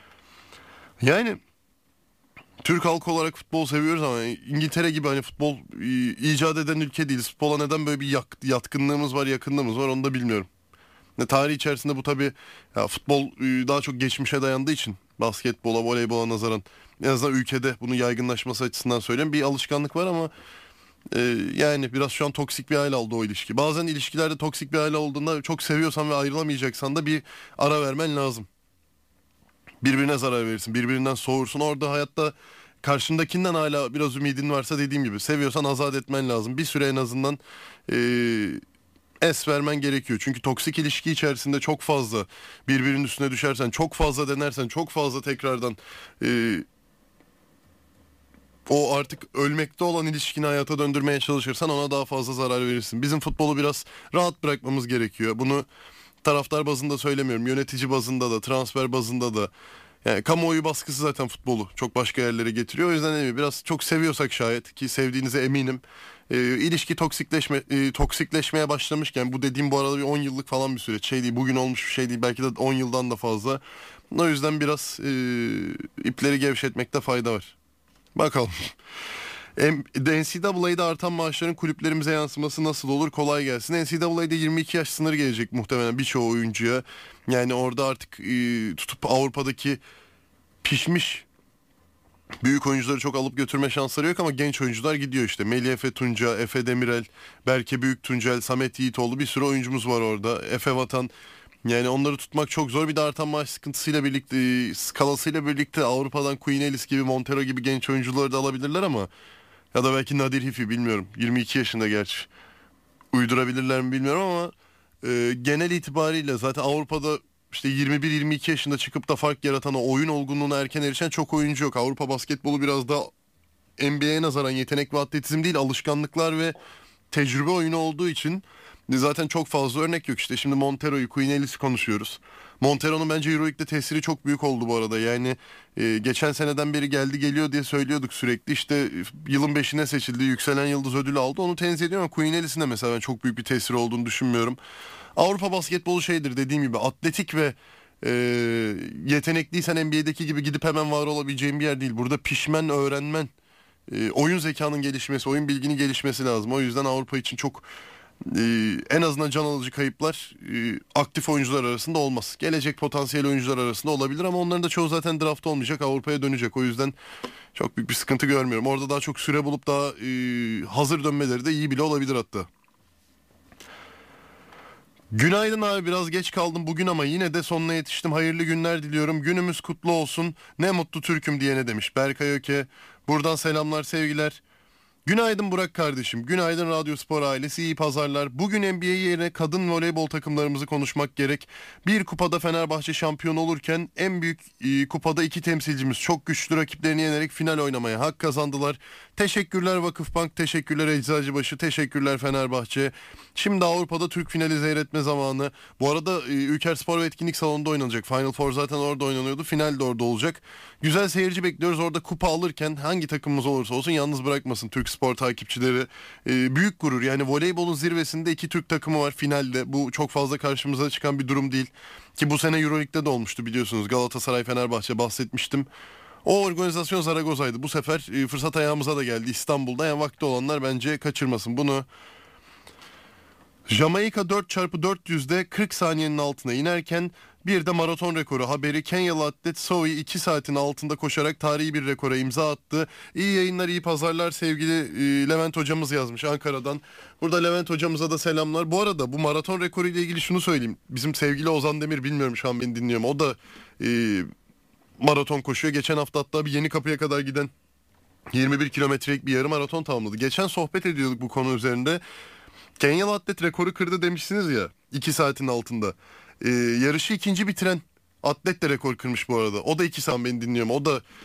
Yani Türk halkı olarak futbol seviyoruz ama İngiltere gibi hani futbol icat eden ülke değiliz. Futbola neden böyle bir yatkınlığımız var, yakınlığımız var, onu da bilmiyorum. Tarih içerisinde bu tabii futbol daha çok geçmişe dayandığı için basketbola, voleybola nazaran, en azından ülkede bunun yaygınlaşması açısından söyleyeyim, bir alışkanlık var ama yani biraz şu an toksik bir hale aldı o ilişki. Bazen ilişkilerde toksik bir hale olduğunda çok seviyorsan ve ayrılamayacaksan da bir ara vermen lazım. Birbirine zarar verirsin, birbirinden soğursun. Orada hayatta karşındakinden hala biraz ümidin varsa, dediğim gibi seviyorsan azat etmen lazım. Bir süre en azından es vermen gerekiyor. Çünkü toksik ilişki içerisinde çok fazla birbirinin üstüne düşersen, çok fazla denersen, çok fazla tekrardan o artık ölmekte olan ilişkini hayata döndürmeye çalışırsan ona daha fazla zarar verirsin. Bizim futbolu biraz rahat bırakmamız gerekiyor. Bunu taraftar bazında söylemiyorum. Yönetici bazında da, transfer bazında da. Yani kamuoyu baskısı zaten futbolu çok başka yerlere getiriyor. O yüzden biraz çok seviyorsak, şayet ki sevdiğinize eminim, ilişki toksikleşmeye başlamışken, bu dediğim bu arada bir 10 yıllık falan bir süreç. Şey değil, bugün olmuş bir şey değil, belki de 10 yıldan da fazla. O yüzden biraz ipleri gevşetmekte fayda var. Bakalım. NCAA'de artan maaşların kulüplerimize yansıması nasıl olur? Kolay gelsin. NCAA'de 22 yaş sınırı gelecek muhtemelen birçoğu oyuncuya. Yani orada artık tutup Avrupa'daki pişmiş büyük oyuncuları çok alıp götürme şansları yok ama genç oyuncular gidiyor işte. Melih Efe Tunca, Efe Demirel, Berke Büyüktuncel, Samet Yiğitoğlu, bir sürü oyuncumuz var orada. Efe Vatan. Yani onları tutmak çok zor. Bir de artan maaş sıkıntısıyla birlikte, skalasıyla birlikte Avrupa'dan Queen Ellis gibi, Montero gibi genç oyuncuları da alabilirler ama, ya da belki Nadir Hifi, bilmiyorum. 22 yaşında gerçi. Uydurabilirler mi bilmiyorum ama genel itibariyle zaten Avrupa'da işte 21-22 yaşında çıkıp da fark yaratan, o oyun olgunluğuna erken erişen çok oyuncu yok. Avrupa basketbolu biraz da NBA'ye nazaran yetenek ve atletizm değil, alışkanlıklar ve tecrübe oyunu olduğu için zaten çok fazla örnek yok. İşte şimdi Montero'yu, Queen Ellis'i konuşuyoruz. Montero'nun bence Euroleague'de tesiri çok büyük oldu bu arada. Yani geçen seneden beri geldi geliyor diye söylüyorduk sürekli. İşte yılın 5'ine seçildi, yükselen yıldız ödülü aldı. Onu tenzih ediyorum ama Queen Ellis'in de mesela ben çok büyük bir tesiri olduğunu düşünmüyorum. Avrupa basketbolu şeydir, dediğim gibi atletik ve yetenekliysen NBA'deki gibi gidip hemen var olabileceğin bir yer değil. Burada pişmen, öğrenmen, oyun zekanın gelişmesi, oyun bilginin gelişmesi lazım. O yüzden Avrupa için çok en azından can alıcı kayıplar aktif oyuncular arasında olmaz. Gelecek potansiyel oyuncular arasında olabilir ama onların da çoğu zaten draft olmayacak, Avrupa'ya dönecek. O yüzden çok büyük bir sıkıntı görmüyorum. Orada daha çok süre bulup daha hazır dönmeleri de iyi bile olabilir hatta. Günaydın abi, biraz geç kaldım bugün ama yine de sonuna yetiştim. Hayırlı günler diliyorum. Günümüz kutlu olsun. Ne mutlu Türk'üm diyene demiş Berkay Öke. Buradan selamlar, sevgiler. Günaydın Burak kardeşim. Günaydın Radyo Spor ailesi. İyi pazarlar. Bugün NBA yerine kadın voleybol takımlarımızı konuşmak gerek. Bir kupada Fenerbahçe şampiyon olurken en büyük kupada iki temsilcimiz çok güçlü rakiplerini yenerek final oynamaya hak kazandılar. Teşekkürler Vakıfbank, teşekkürler Eczacıbaşı, teşekkürler Fenerbahçe. Şimdi Avrupa'da Türk finali seyretme zamanı. Bu arada Ülker Spor ve Etkinlik Salonu'nda oynanacak. Final Four zaten orada oynanıyordu. Final de orada olacak. Güzel seyirci bekliyoruz. Orada kupa alırken hangi takımımız olursa olsun yalnız bırakmasın Türk spor takipçileri. Büyük gurur. Yani voleybolun zirvesinde iki Türk takımı var finalde. Bu çok fazla karşımıza çıkan bir durum değil. Ki bu sene Euroleague'de de olmuştu biliyorsunuz. Galatasaray, Fenerbahçe bahsetmiştim. O organizasyon Zaragoza'ydı. Bu sefer fırsat ayağımıza da geldi İstanbul'da. Yani vakti olanlar bence kaçırmasın bunu. Jamaika 4x400'de 40 saniyenin altına inerken bir de maraton rekoru haberi. Kenyalı atlet Zoe 2 saatin altında koşarak tarihi bir rekora imza attı. İyi yayınlar, iyi pazarlar sevgili Levent hocamız yazmış Ankara'dan. Burada Levent hocamıza da selamlar. Bu arada bu maraton rekoru ile ilgili şunu söyleyeyim. Bizim sevgili Ozan Demir, bilmiyorum şu an beni dinliyor mu? O da maraton koşuyor. Geçen hafta hatta bir Yenikapı'ya kadar giden 21 kilometrelik bir yarım maraton tamamladı. Geçen sohbet ediyorduk bu konu üzerinde. Kenyalı atlet rekoru kırdı demişsiniz ya 2 saatin altında. Yarışı ikinci bitiren atlet de rekor kırmış bu arada. O da 2 saat, beni dinliyorum. O da